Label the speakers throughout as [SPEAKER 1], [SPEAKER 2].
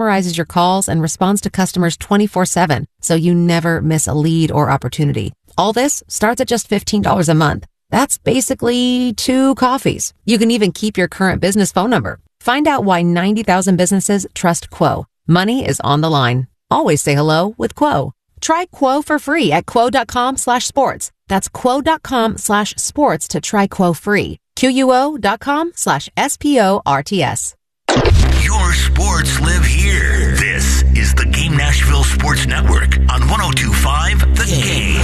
[SPEAKER 1] summarizes your calls and responds to customers 24/7, so you never miss a lead or opportunity. All this starts at just $15 a month. That's basically 2 coffees. You can even keep your current business phone number. Find out why 90,000 businesses trust Quo. Money is on the line. Always say hello with Quo. Try Quo for free at quo.com/sports. That's quo.com/sports to try Quo free. QUO.com/SPORTS.
[SPEAKER 2] Your sports live here. This is the Game Nashville Sports Network on 102.5 The Game.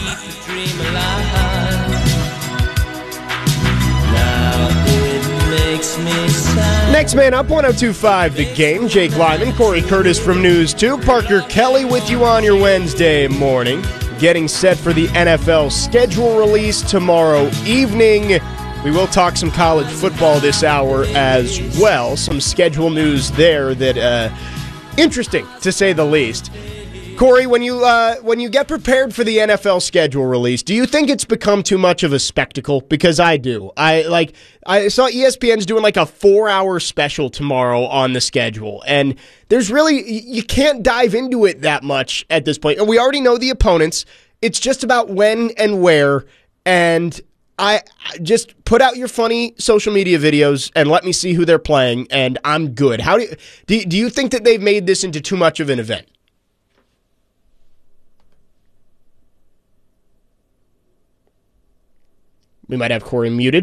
[SPEAKER 3] Next man up, 102.5 The Game. Jake Lyman, Corey Curtis from News 2, Parker Kelly with you on your Wednesday morning. Getting set for the NFL schedule release tomorrow evening. We will talk some college football this hour as well. Some schedule news there that interesting, to say the least. Corey, when you get prepared for the NFL schedule release, do you think it's become too much of a spectacle? Because I do. I saw ESPN's doing like a 4-hour special tomorrow on the schedule, and there's really, you can't dive into it that much at this point. And we already know the opponents. It's just about when and where, and I just put out your funny social media videos and let me see who they're playing, and I'm good. How do you think that they've made this into too much of an event? We might have Corey muted.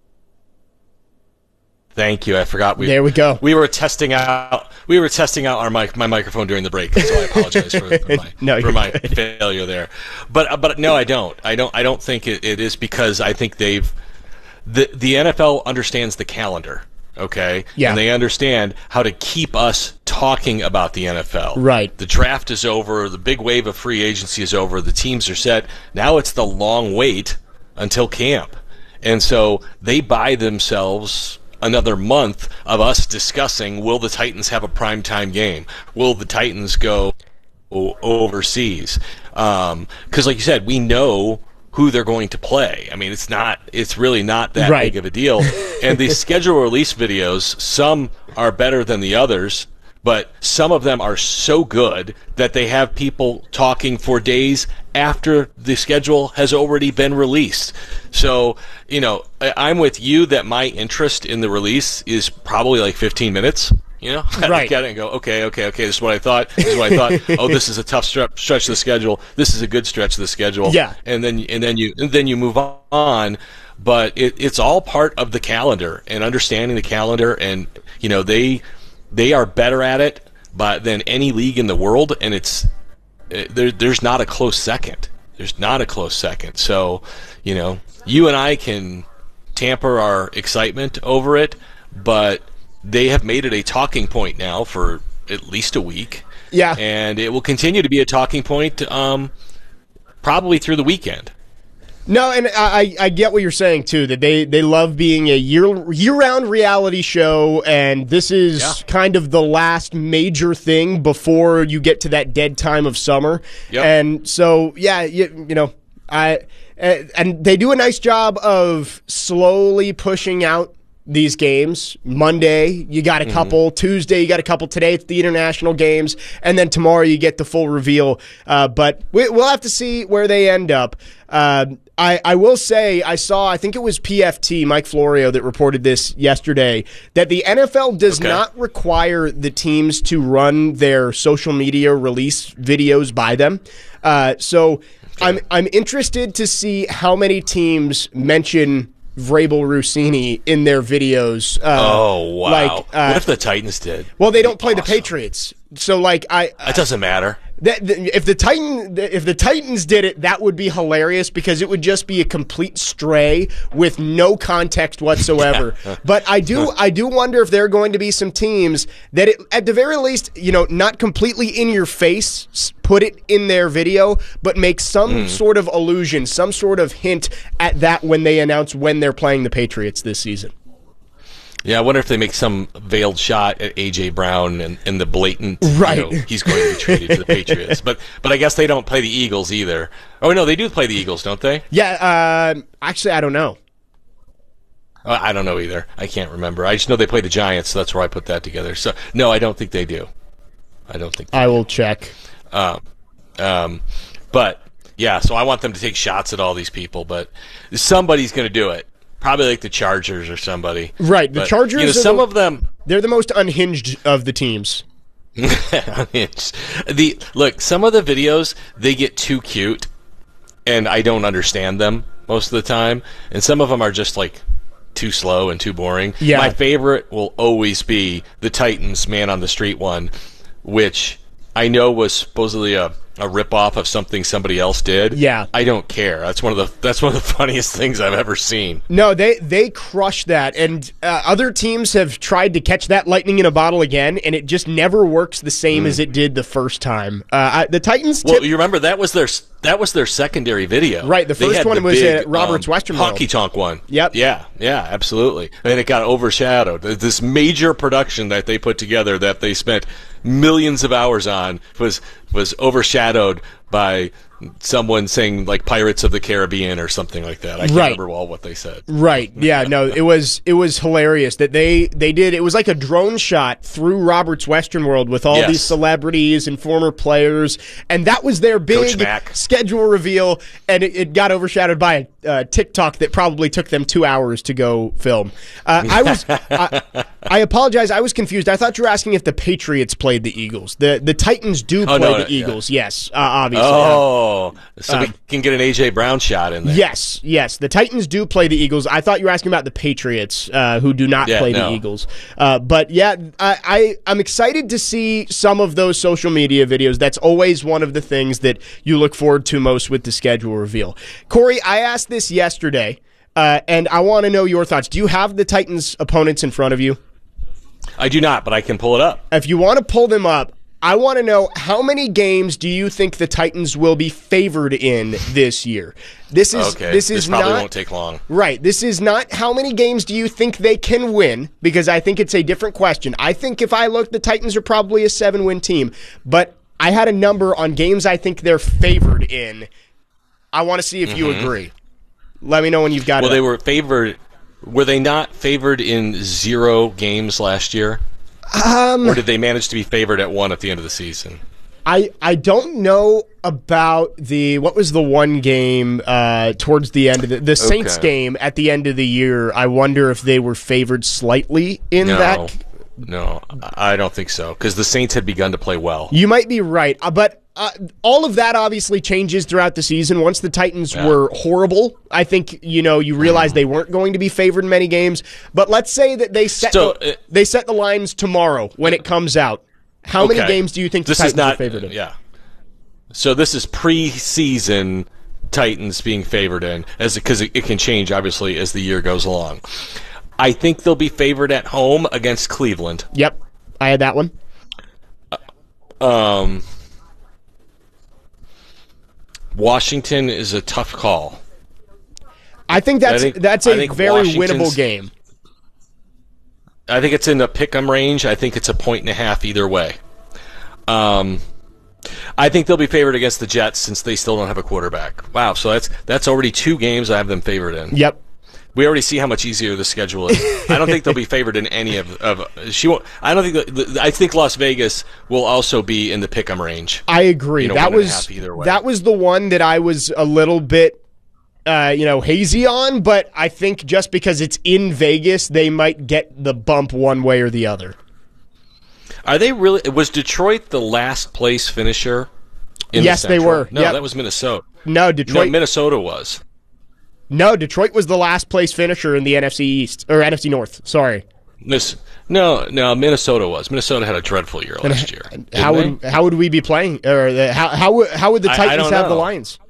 [SPEAKER 4] Thank you. I forgot.
[SPEAKER 3] There we go.
[SPEAKER 4] We were testing out our my microphone during the break, so I apologize for my failure there. But no, I don't. I don't think it is, because I think the NFL understands the calendar. Okay. Yeah. And they understand how to keep us talking about the NFL.
[SPEAKER 3] Right.
[SPEAKER 4] The draft is over. The big wave of free agency is over. The teams are set. Now it's the long wait until camp. And so they buy themselves another month of us discussing, will the Titans have a primetime game? Will the Titans go overseas? Because like you said, we know who they're going to play. I mean, it's really not that big of a deal. And the schedule release videos, some are better than the others, but some of them are so good that they have people talking for days after the schedule has already been released. So, I'm with you that my interest in the release is probably like 15 minutes. I look at it and go, okay, this is what I thought. Oh, this is a tough stretch of the schedule. This is a good stretch of the schedule.
[SPEAKER 3] Yeah.
[SPEAKER 4] And then you move on. But it's all part of the calendar and understanding the calendar, and they are better at it than any league in the world, and there's not a close second. There's not a close second. So, you and I can tamper our excitement over it, but they have made it a talking point now for at least a week.
[SPEAKER 3] Yeah.
[SPEAKER 4] And it will continue to be a talking point probably through the weekend.
[SPEAKER 3] No, and I get what you're saying, too, that they love being a year-round reality show, and this is kind of the last major thing before you get to that dead time of summer.
[SPEAKER 4] Yep.
[SPEAKER 3] And so, and they do a nice job of slowly pushing out these games. Monday, you got a couple. Tuesday, you got a couple. Today, it's the international games. And then tomorrow, you get the full reveal. But we'll have to see where they end up. I will say, I think it was PFT, Mike Florio, that reported this yesterday, that the NFL does not require the teams to run their social media release videos by them. I'm interested to see how many teams mention Vrabel Rossini in their videos.
[SPEAKER 4] Oh, wow. What if the Titans did?
[SPEAKER 3] Well, they don't play the Patriots. So, it
[SPEAKER 4] doesn't matter.
[SPEAKER 3] If the Titans did it, that would be hilarious, because it would just be a complete stray with no context whatsoever. Yeah. But I do wonder if there are going to be some teams that, at the very least, not completely in your face, put it in their video, but make some sort of allusion, some sort of hint at that when they announce when they're playing the Patriots this season.
[SPEAKER 4] Yeah, I wonder if they make some veiled shot at A.J. Brown and the blatant, he's going to be traded to the Patriots. But I guess they don't play the Eagles either. Oh, no, they do play the Eagles, don't they?
[SPEAKER 3] Yeah, actually, I don't know.
[SPEAKER 4] I don't know either. I can't remember. I just know they play the Giants, so that's where I put that together. So, no, I don't think they do. I don't think
[SPEAKER 3] I will check.
[SPEAKER 4] But yeah, so I want them to take shots at all these people, but somebody's going to do it. Probably like the Chargers or somebody.
[SPEAKER 3] Right, the Chargers.
[SPEAKER 4] Some of them,
[SPEAKER 3] they're the most unhinged of the teams.
[SPEAKER 4] Look, some of the videos, they get too cute, and I don't understand them most of the time, and some of them are just like too slow and too boring.
[SPEAKER 3] Yeah.
[SPEAKER 4] My favorite will always be the Titans Man on the Street one, which I know was supposedly a ripoff of something somebody else did.
[SPEAKER 3] Yeah.
[SPEAKER 4] I don't care. That's one of the funniest things I've ever seen.
[SPEAKER 3] No, they crush that, and other teams have tried to catch that lightning in a bottle again, and it just never works the same as it did the first time. The Titans.
[SPEAKER 4] Well, you remember that was their secondary video.
[SPEAKER 3] Right, the first one was at Roberts Western World.
[SPEAKER 4] Honky Tonk one.
[SPEAKER 3] Yep.
[SPEAKER 4] Yeah, absolutely. And it got overshadowed. This major production that they put together that they spent millions of hours on was overshadowed by someone saying like Pirates of the Caribbean or something like that. I can't remember all what they said.
[SPEAKER 3] Right. Yeah, no, it was hilarious that they did. It was like a drone shot through Roberts Western World with all these celebrities and former players, and that was their big schedule reveal, and it got overshadowed by a TikTok that probably took them 2 hours to go film. I apologize. I was confused. I thought you were asking if the Patriots played the Eagles. The Titans do play the Eagles. Yes, obviously.
[SPEAKER 4] So we can get an A.J. Brown shot in there.
[SPEAKER 3] Yes. The Titans do play the Eagles. I thought you were asking about the Patriots, who do not play the Eagles. But yeah, I'm excited to see some of those social media videos. That's always one of the things that you look forward to most with the schedule reveal. Corey, I asked this yesterday, and I want to know your thoughts. Do you have the Titans' opponents in front of you?
[SPEAKER 4] I do not, but I can pull it up.
[SPEAKER 3] If you want to pull them up, I want to know, how many games do you think the Titans will be favored in this year? This
[SPEAKER 4] probably won't take long.
[SPEAKER 3] Right. This is not how many games do you think they can win, because I think it's a different question. I think if I look, the Titans are probably a 7-win team, but I had a number on games I think they're favored in. I want to see if you agree. Let me know when you've got it.
[SPEAKER 4] Well, they were favored. Were they not favored in 0 games last year? Or did they manage to be favored at 1 at the end of the season?
[SPEAKER 3] I don't know about what was the one game towards the end of the Saints game at the end of the year. I wonder if they were favored slightly in that.
[SPEAKER 4] No, I don't think so, because the Saints had begun to play well.
[SPEAKER 3] You might be right, but all of that obviously changes throughout the season. Once the Titans were horrible, I think you realize they weren't going to be favored in many games. But let's say that they set the lines tomorrow when it comes out. How many games do you think the Titans are favored in?
[SPEAKER 4] Yeah. So this is preseason Titans being favored in, because it can change obviously as the year goes along. I think they'll be favored at home against Cleveland.
[SPEAKER 3] Yep, I had that one.
[SPEAKER 4] Washington is a tough call.
[SPEAKER 3] I think that's a very winnable game.
[SPEAKER 4] I think it's in the pick'em range. I think it's 1.5 either way. I think they'll be favored against the Jets since they still don't have a quarterback. Wow, so that's already 2 games I have them favored in.
[SPEAKER 3] Yep.
[SPEAKER 4] We already see how much easier the schedule is. I don't think they'll be favored in any of she won't. I don't think. I think Las Vegas will also be in the pick'em range.
[SPEAKER 3] I agree. That was the one that I was a little bit, hazy on. But I think just because it's in Vegas, they might get the bump one way or the other.
[SPEAKER 4] Are they really? Was Detroit the last place finisher?
[SPEAKER 3] Yes, they were.
[SPEAKER 4] No, that was Minnesota.
[SPEAKER 3] No, Detroit.
[SPEAKER 4] No, Minnesota was.
[SPEAKER 3] No, Detroit was the last place finisher in the NFC East or NFC North. Sorry.
[SPEAKER 4] No, Minnesota was. Minnesota had a dreadful year last year.
[SPEAKER 3] How would we be playing? Or how would the Titans have the Lions?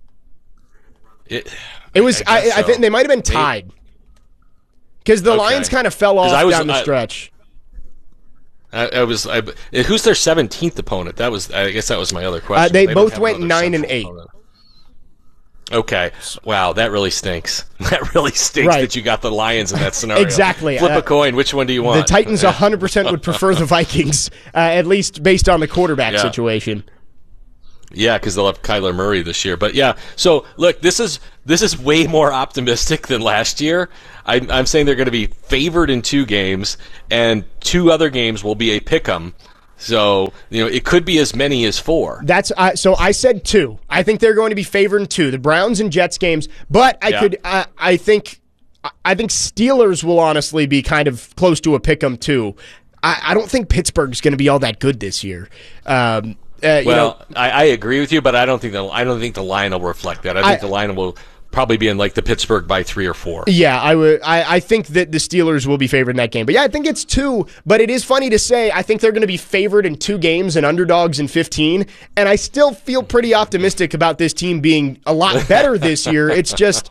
[SPEAKER 4] It
[SPEAKER 3] was. I think they might have been tied because the Lions kind of fell off down the stretch.
[SPEAKER 4] Who's their 17th opponent? I guess that was my other question.
[SPEAKER 3] They both went 9-8. Opponent.
[SPEAKER 4] Okay. Wow, that really stinks. That really stinks that you got the Lions in that scenario.
[SPEAKER 3] Exactly.
[SPEAKER 4] Flip a coin. Which one do you want?
[SPEAKER 3] The Titans 100% would prefer the Vikings, at least based on the quarterback situation.
[SPEAKER 4] Yeah, because they'll have Kyler Murray this year. But yeah, so look, this is way more optimistic than last year. I'm saying they're going to be favored in 2 games, and 2 other games will be a pick'em. So, it could be as many as 4.
[SPEAKER 3] So I said 2. I think they're going to be favored in 2, the Browns and Jets games. But I think Steelers will honestly be kind of close to a pick-em too. I don't think Pittsburgh's going to be all that good this year.
[SPEAKER 4] I agree with you, but I don't think the line will reflect that. I think the line will probably be in like the Pittsburgh by 3 or 4.
[SPEAKER 3] Yeah, I think that the Steelers will be favored in that game. But yeah, I think it's 2. But it is funny to say I think they're going to be favored in 2 games and underdogs in 15. And I still feel pretty optimistic about this team being a lot better this year. It's just,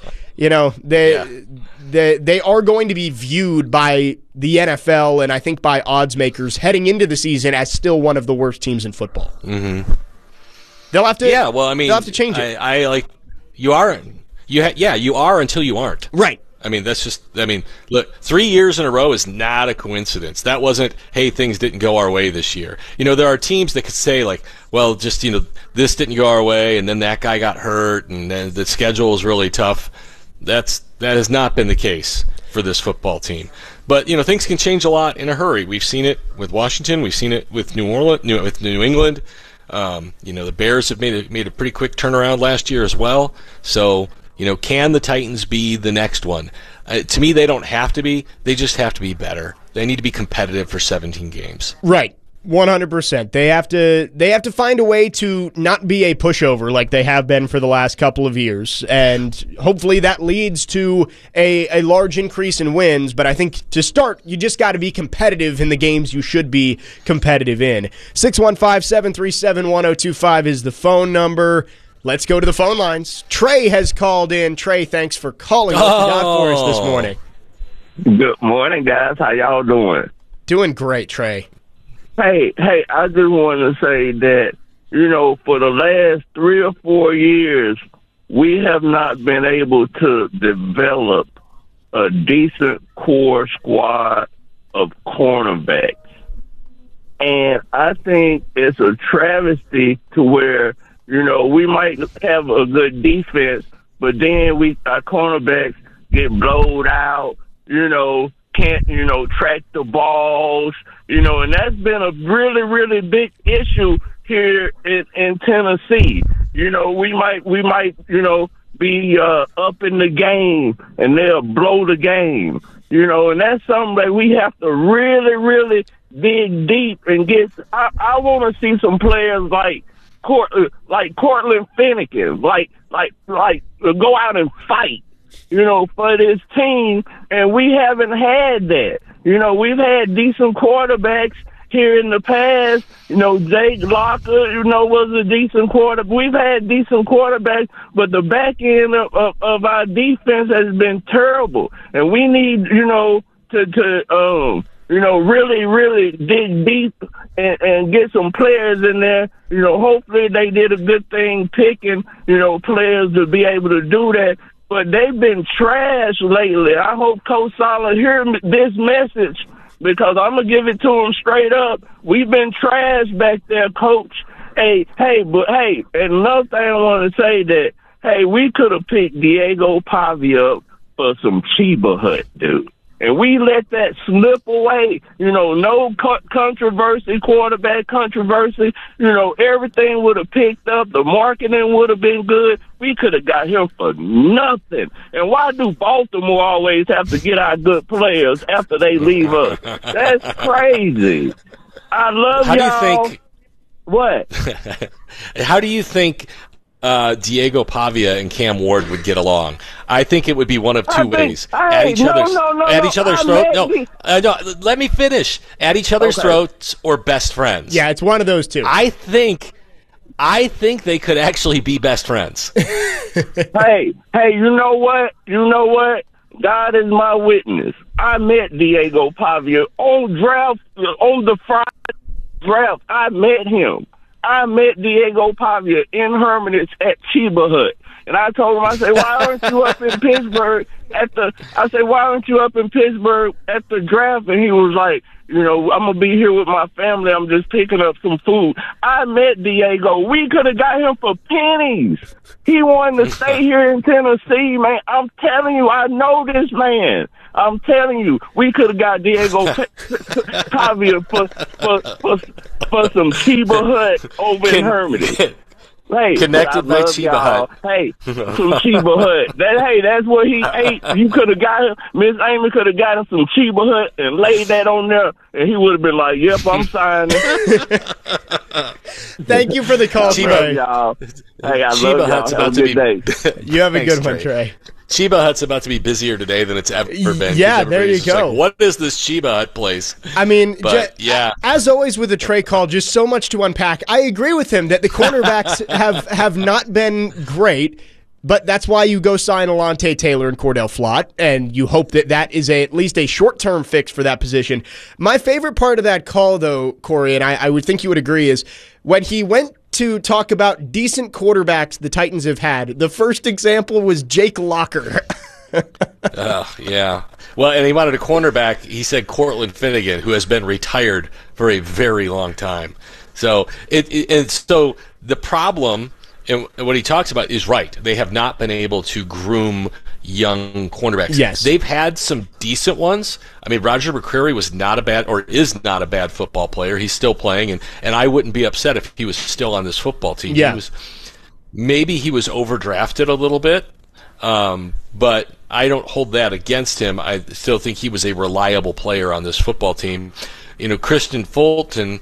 [SPEAKER 3] they are going to be viewed by the NFL and I think by odds makers heading into the season as still one of the worst teams in football.
[SPEAKER 4] Mm-hmm.
[SPEAKER 3] They'll have to.
[SPEAKER 4] Yeah, well, I mean,
[SPEAKER 3] they'll have to change it.
[SPEAKER 4] I like you are. You are until you aren't.
[SPEAKER 3] Right.
[SPEAKER 4] I mean, that's just. I mean, look, 3 years in a row is not a coincidence. That wasn't. Hey, things didn't go our way this year. There are teams that could say like, well, just this didn't go our way, and then that guy got hurt, and then the schedule is really tough. That has not been the case for this football team. But things can change a lot in a hurry. We've seen it with Washington. We've seen it with New England. The Bears have made a pretty quick turnaround last year as well. So can the Titans be the next one? To me, they don't have to be. They just have to be better. They need to be competitive for 17 games.
[SPEAKER 3] Right. 100%. They have to find a way to not be a pushover like they have been for the last couple of years, and hopefully that leads to a large increase in wins. But I think to start, you just got to be competitive in the games you should be competitive in. 615-737-1025 is the phone number. Let's go to the phone lines. Trey has called in. Trey, thanks for calling. What you got for us this morning?
[SPEAKER 5] Good morning, guys. How y'all doing?
[SPEAKER 3] Doing great, Trey.
[SPEAKER 5] Hey, I just want to say that, for the last 3 or 4 years, we have not been able to develop a decent core squad of cornerbacks. And I think it's a travesty to where, we might have a good defense, but then our cornerbacks get blowed out, can't, track the balls, and that's been a really, really big issue here in Tennessee. We might, be up in the game and they'll blow the game, and that's something that we have to really, really dig deep and get. I want to see some players like Cortland Finnegan, like go out and fight, for this team, and we haven't had that. We've had decent quarterbacks here in the past. Jake Locker, was a decent quarterback. We've had decent quarterbacks, but the back end of our defense has been terrible, and we need, to really, really dig deep and get some players in there. Hopefully they did a good thing picking, players to be able to do that. But they've been trash lately. I hope Coach Solid hears this message, because I'm going to give it to him straight up. We've been trash back there, Coach. And another thing I want to say that, we could have picked Diego Pavia up for some Chiba Hut, dude. And we let that slip away. No controversy, quarterback controversy. Everything would have picked up. The marketing would have been good. We could have got him for nothing. And why do Baltimore always have to get our good players after they leave us? That's crazy. I love y'all.
[SPEAKER 4] How do you think?
[SPEAKER 5] What?
[SPEAKER 4] How do you think Diego Pavia and Cam Ward would get along? I think it would be one of two ways. At each other's throats. No, let me finish. At each other's throats or best friends.
[SPEAKER 3] Yeah, it's one of those two.
[SPEAKER 4] I think they could actually be best friends.
[SPEAKER 5] Hey, you know what? God is my witness. I met Diego Pavia on the Friday draft. I met him. I met Diego Pavia in Hermitage at Chiba Hut. And I told him, I said, why aren't you up in Pittsburgh why aren't you up in Pittsburgh at the draft? And he was like, I'm going to be here with my family. I'm just picking up some food. I met Diego. We could have got him for pennies. He wanted to stay here in Tennessee, man. I'm telling you, I know this man. I'm telling you, we could have got Diego Pavia for some Chiba Hut over in Hermitage. Hey,
[SPEAKER 4] connected by Chiba Hut.
[SPEAKER 5] Hey, some Chiba Hut. That's what he ate. You could have got him. Miss Amy could have got him some Chiba Hut and laid that on there, and he would have been like, "Yep, I'm signing."
[SPEAKER 3] Thank you for the call, Trey.
[SPEAKER 5] Y'all. Hey, I
[SPEAKER 4] Chiba
[SPEAKER 5] love
[SPEAKER 4] Hut's
[SPEAKER 5] y'all.
[SPEAKER 4] about
[SPEAKER 5] Have a
[SPEAKER 4] to
[SPEAKER 5] good
[SPEAKER 4] be.
[SPEAKER 5] day.
[SPEAKER 3] You have a
[SPEAKER 4] Thanks,
[SPEAKER 3] good one, Trey.
[SPEAKER 4] Chiba Hut's about to be busier today than it's ever been.
[SPEAKER 3] Yeah, there you
[SPEAKER 4] just
[SPEAKER 3] go.
[SPEAKER 4] Like, what is this Chiba Hut place?
[SPEAKER 3] I mean,
[SPEAKER 4] But,
[SPEAKER 3] as always with the Trey call, just so much to unpack. I agree with him that the cornerbacks have not been great, but that's why you go sign Alontae Taylor and Cordell Flott, and you hope that is at least a short-term fix for that position. My favorite part of that call, though, Corey, and I would think you would agree, is when he went to talk about decent quarterbacks the Titans have had, the first example was Jake Locker.
[SPEAKER 4] Yeah. Well, and he wanted a cornerback. He said Cortland Finnegan, who has been retired for a very long time. So so the problem, and what he talks about is right. They have not been able to groom young cornerbacks.
[SPEAKER 3] Yes.
[SPEAKER 4] They've had some decent ones. I mean, Roger McCreary is not a bad football player. He's still playing, and I wouldn't be upset if he was still on this football team.
[SPEAKER 3] Yeah.
[SPEAKER 4] Maybe he was overdrafted a little bit, but I don't hold that against him. I still think he was a reliable player on this football team. Christian Fulton,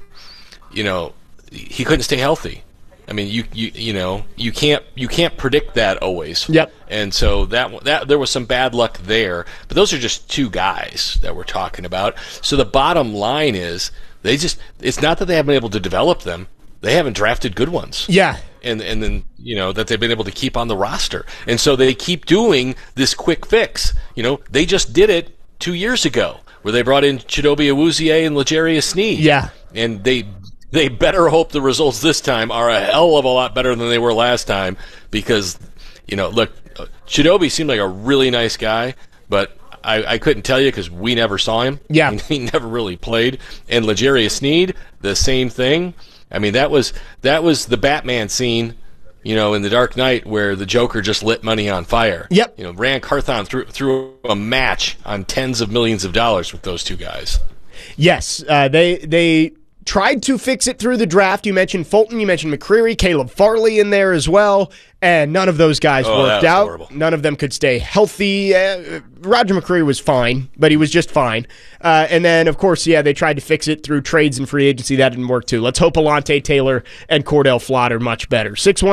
[SPEAKER 4] he couldn't stay healthy. I mean, you can't predict that always.
[SPEAKER 3] Yep.
[SPEAKER 4] And so that there was some bad luck there. But those are just two guys that we're talking about. So the bottom line is it's not that they haven't been able to develop them. They haven't drafted good ones.
[SPEAKER 3] Yeah.
[SPEAKER 4] And then, that they've been able to keep on the roster. And so they keep doing this quick fix. They just did it 2 years ago where they brought in Chidobe Awuzie and L'Jarius Sneed.
[SPEAKER 3] Yeah.
[SPEAKER 4] And they better hope the results this time are a hell of a lot better than they were last time because, look, Chidobe seemed like a really nice guy, but I couldn't tell you because we never saw him.
[SPEAKER 3] Yeah.
[SPEAKER 4] He never really played. And L'Jarius Sneed, the same thing. I mean, that was the Batman scene, in The Dark Knight where the Joker just lit money on fire.
[SPEAKER 3] Yep.
[SPEAKER 4] Rand Carthon threw a match on tens of millions of dollars with those two guys.
[SPEAKER 3] Yes, they tried to fix it through the draft. You mentioned Fulton, you mentioned McCreary, Caleb Farley in there as well, and none of those guys worked out.
[SPEAKER 4] Horrible.
[SPEAKER 3] None of them could stay healthy. Roger McCreary was fine, but he was just fine. And then, of course, they tried to fix it through trades and free agency. That didn't work, too. Let's hope Alontae Taylor and Cordell Flott are much better.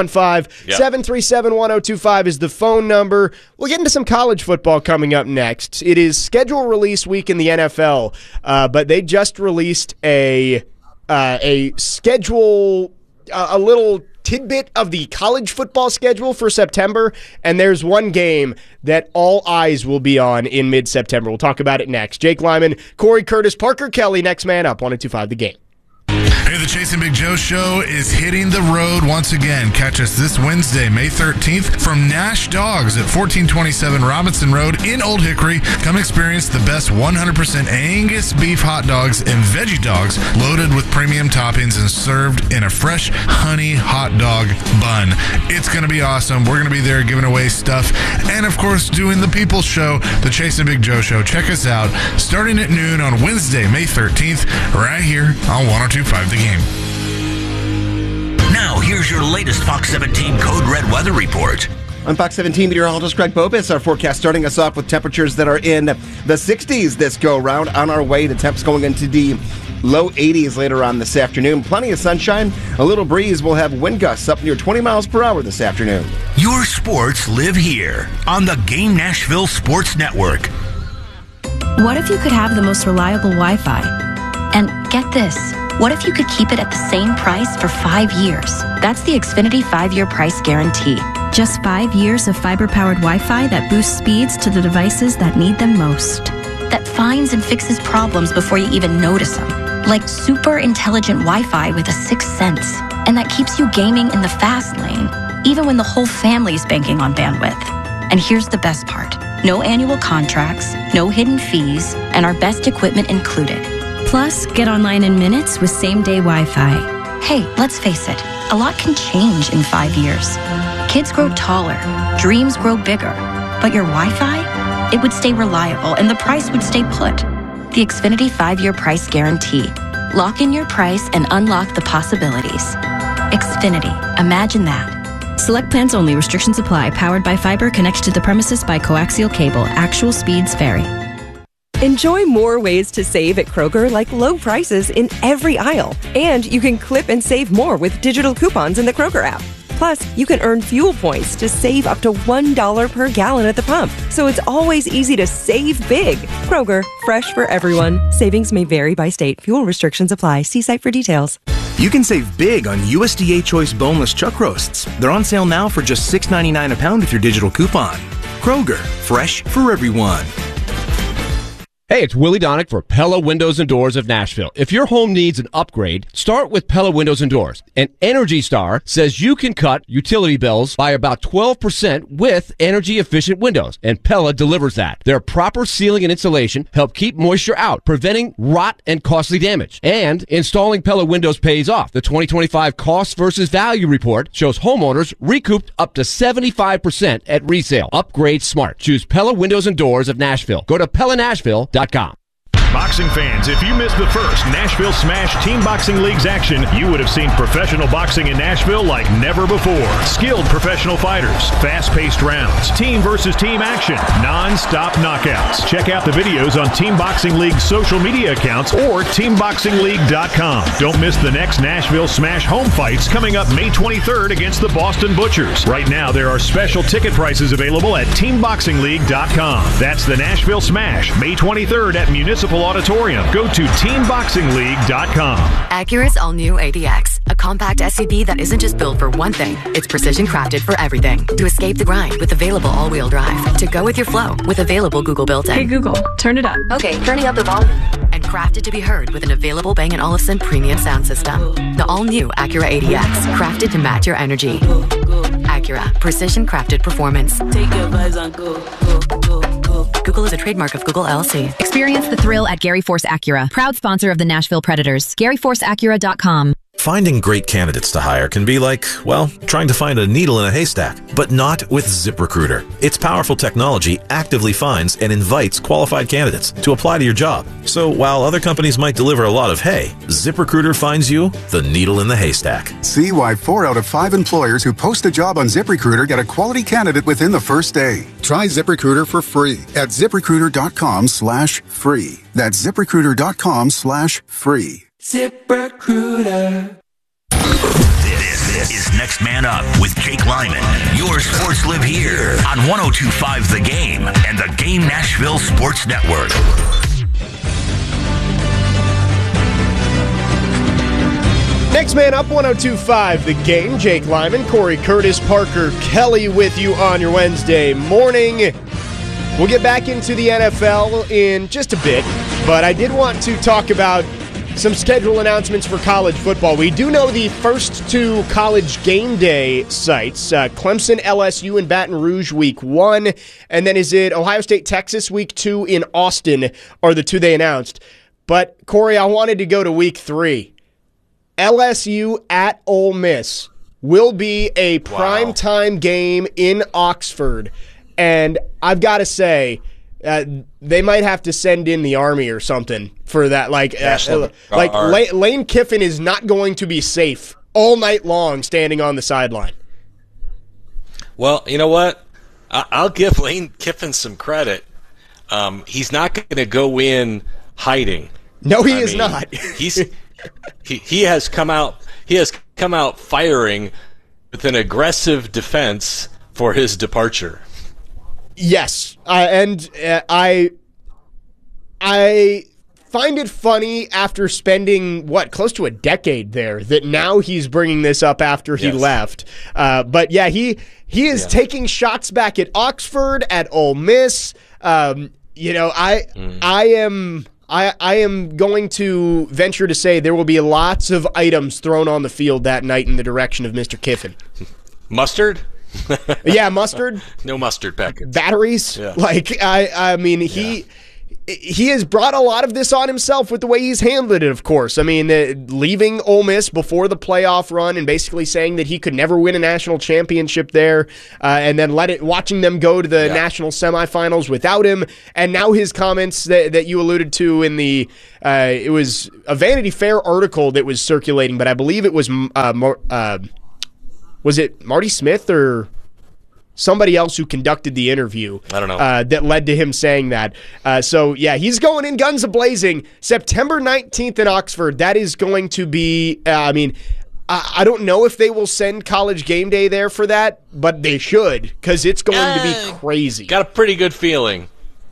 [SPEAKER 3] 615-737-1025 is the phone number. We'll get into some college football coming up next. It is schedule release week in the NFL, but they just released a schedule, a little tidbit of the college football schedule for September, and there's one game that all eyes will be on in mid-September. We'll talk about it next. Jake Lyman, Corey Curtis, Parker Kelly, next man up, 102.5 The Game.
[SPEAKER 6] Hey, the Chase and Big Joe Show is hitting the road once again. Catch us this Wednesday, May 13th, from Nash Dogs at 1427 Robinson Road in Old Hickory. Come experience the best 100% Angus beef hot dogs and veggie dogs loaded with premium toppings and served in a fresh honey hot dog bun. It's going to be awesome. We're going to be there giving away stuff and, of course, doing the People's Show, the Chase and Big Joe Show. Check us out starting at noon on Wednesday, May 13th, right here on 102.5 The Game.
[SPEAKER 2] Now, here's your latest Fox 17 Code Red weather report.
[SPEAKER 7] On Fox 17, meteorologist Greg Bobis, our forecast starting us off with temperatures that are in the 60s this go-round. On our way to temps going into the low 80s later on this afternoon. Plenty of sunshine, a little breeze. We'll have wind gusts up near 20 miles per hour this afternoon.
[SPEAKER 2] Your sports live here on the Game Nashville Sports Network.
[SPEAKER 8] What if you could have the most reliable Wi-Fi? And get this, what if you could keep it at the same price for 5 years? That's the Xfinity 5-year price guarantee.
[SPEAKER 9] Just 5 years of fiber-powered Wi-Fi that boosts speeds to the devices that need them most.
[SPEAKER 8] That finds and fixes problems before you even notice them. Like super intelligent Wi-Fi with a sixth sense. And that keeps you gaming in the fast lane, even when the whole family's banking on bandwidth. And here's the best part. No annual contracts, no hidden fees, and our best equipment included.
[SPEAKER 9] Plus, get online in minutes with same-day Wi-Fi.
[SPEAKER 8] Hey, let's face it, a lot can change in 5 years. Kids grow taller, dreams grow bigger, but your Wi-Fi? It would stay reliable and the price would stay put. The Xfinity 5-year price guarantee. Lock in your price and unlock the possibilities. Xfinity, imagine that.
[SPEAKER 9] Select plans only. Restrictions apply. Powered by fiber. Connected to the premises by coaxial cable. Actual speeds vary.
[SPEAKER 10] Enjoy more ways to save at Kroger, like low prices in every aisle. And you can clip and save more with digital coupons in the Kroger app. Plus, you can earn fuel points to save up to $1 per gallon at the pump. So it's always easy to save big. Kroger, fresh for everyone. Savings may vary by state. Fuel restrictions apply. See site for details.
[SPEAKER 11] You can save big on USDA Choice boneless chuck roasts. They're on sale now for just $6.99 a pound with your digital coupon. Kroger, fresh for everyone.
[SPEAKER 12] Hey, it's Willie Donick for Pella Windows and Doors of Nashville. If your home needs an upgrade, start with Pella Windows and Doors. And Energy Star says you can cut utility bills by about 12% with energy-efficient windows, and Pella delivers that. Their proper sealing and insulation help keep moisture out, preventing rot and costly damage. And installing Pella windows pays off. The 2025 Cost versus Value Report shows homeowners recouped up to 75% at resale. Upgrade smart. Choose Pella Windows and Doors of Nashville. Go to PellaNashville.com.
[SPEAKER 13] Boxing fans, if you missed the first Nashville Smash Team Boxing League's action, you would have seen professional boxing in Nashville like never before. Skilled professional fighters, fast-paced rounds, team versus team action, non-stop knockouts. Check out the videos on Team Boxing League's social media accounts or TeamBoxingLeague.com. Don't miss the next Nashville Smash home fights coming up May 23rd against the Boston Butchers. Right now, there are special ticket prices available at TeamBoxingLeague.com. That's the Nashville Smash, May 23rd at Municipal Auditorium. Go to TeamBoxingLeague.com.
[SPEAKER 14] Acura's all-new ADX, a compact SUV that isn't just built for one thing. It's precision crafted for everything. To escape the grind with available all-wheel drive. To go with your flow with available Google built-in.
[SPEAKER 15] Hey Google, turn it up.
[SPEAKER 14] Okay, turning up the volume. And crafted to be heard with an available Bang & Olufsen premium sound system. The all-new Acura ADX, crafted to match your energy. Acura, precision crafted performance.
[SPEAKER 16] Take your vibes on go.
[SPEAKER 14] Google is a trademark of Google LLC.
[SPEAKER 17] Experience the thrill at Gary Force Acura, proud sponsor of the Nashville Predators. GaryForceAcura.com.
[SPEAKER 18] Finding great candidates to hire can be like, well, trying to find a needle in a haystack, but not with ZipRecruiter. Its powerful technology actively finds and invites qualified candidates to apply to your job. So while other companies might deliver a lot of hay, ZipRecruiter finds you the needle in the haystack.
[SPEAKER 19] See why 4 out of 5 employers who post a job on ZipRecruiter get a quality candidate within the first day. Try ZipRecruiter for free at ZipRecruiter.com/free. That's ZipRecruiter.com/free.
[SPEAKER 2] ZipRecruiter. This is Next Man Up with Jake Lyman. Your sports live here on 102.5 The Game and the Game Nashville Sports Network.
[SPEAKER 3] Next Man Up, 102.5 The Game. Jake Lyman, Corey Curtis, Parker Kelly with you on your Wednesday morning. We'll get back into the NFL in just a bit, but I did want to talk about some schedule announcements for college football. We do know the first 2 college game day sites, Clemson, LSU, and Baton Rouge week 1, and then is it Ohio State, Texas week 2 in Austin are the 2 they announced. But, Corey, I wanted to go to week 3. LSU at Ole Miss will be a primetime game in Oxford, and I've got to say, they might have to send in the Army or something for that. Lane Kiffin is not going to be safe all night long standing on the sideline.
[SPEAKER 4] Well, you know what? I'll give Lane Kiffin some credit. He's not going to go in hiding.
[SPEAKER 3] No, he is not.
[SPEAKER 4] He has come out. He has come out firing with an aggressive defense for his departure.
[SPEAKER 3] Yes, and I find it funny after spending, close to a decade there, that now he's bringing this up after he left. But yeah, he is taking shots back at Oxford, at Ole Miss. I am going to venture to say there will be lots of items thrown on the field that night in the direction of Mr. Kiffin.
[SPEAKER 4] Mustard?
[SPEAKER 3] Yeah, mustard.
[SPEAKER 4] No mustard packets.
[SPEAKER 3] Batteries.
[SPEAKER 4] Yeah.
[SPEAKER 3] he has brought a lot of this on himself with the way he's handled it, of course. I mean, leaving Ole Miss before the playoff run and basically saying that he could never win a national championship there, and then watching them go to the national semifinals without him, and now his comments that you alluded to in the it was a Vanity Fair article that was circulating, but I believe it was it Marty Smith or somebody else who conducted the interview.
[SPEAKER 4] I don't know.
[SPEAKER 3] That led to him saying that. So, yeah, he's going in guns a-blazing. September 19th in Oxford. That is going to be, I don't know if they will send College Game Day there for that, but they should, because it's going to be crazy.
[SPEAKER 4] Got a pretty good feeling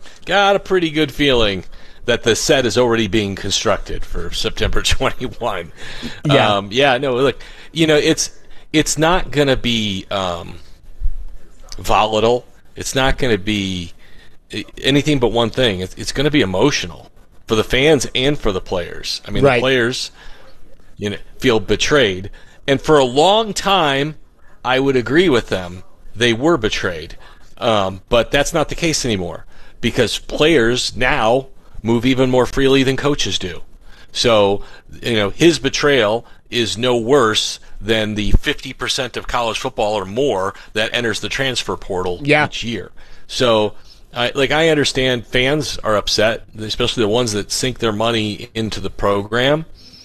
[SPEAKER 4] that the set is already being constructed for September 21.
[SPEAKER 3] Yeah.
[SPEAKER 4] Look, it's not going to be volatile. It's not going to be anything but one thing. It's going to be emotional for the fans and for the players. I mean, the players feel betrayed. And for a long time, I would agree with them. They were betrayed. But that's not the case anymore because players now move even more freely than coaches do. So, his betrayal is no worse than the 50% of college football or more that enters the transfer portal each year. So, I understand fans are upset, especially the ones that sink their money into the program.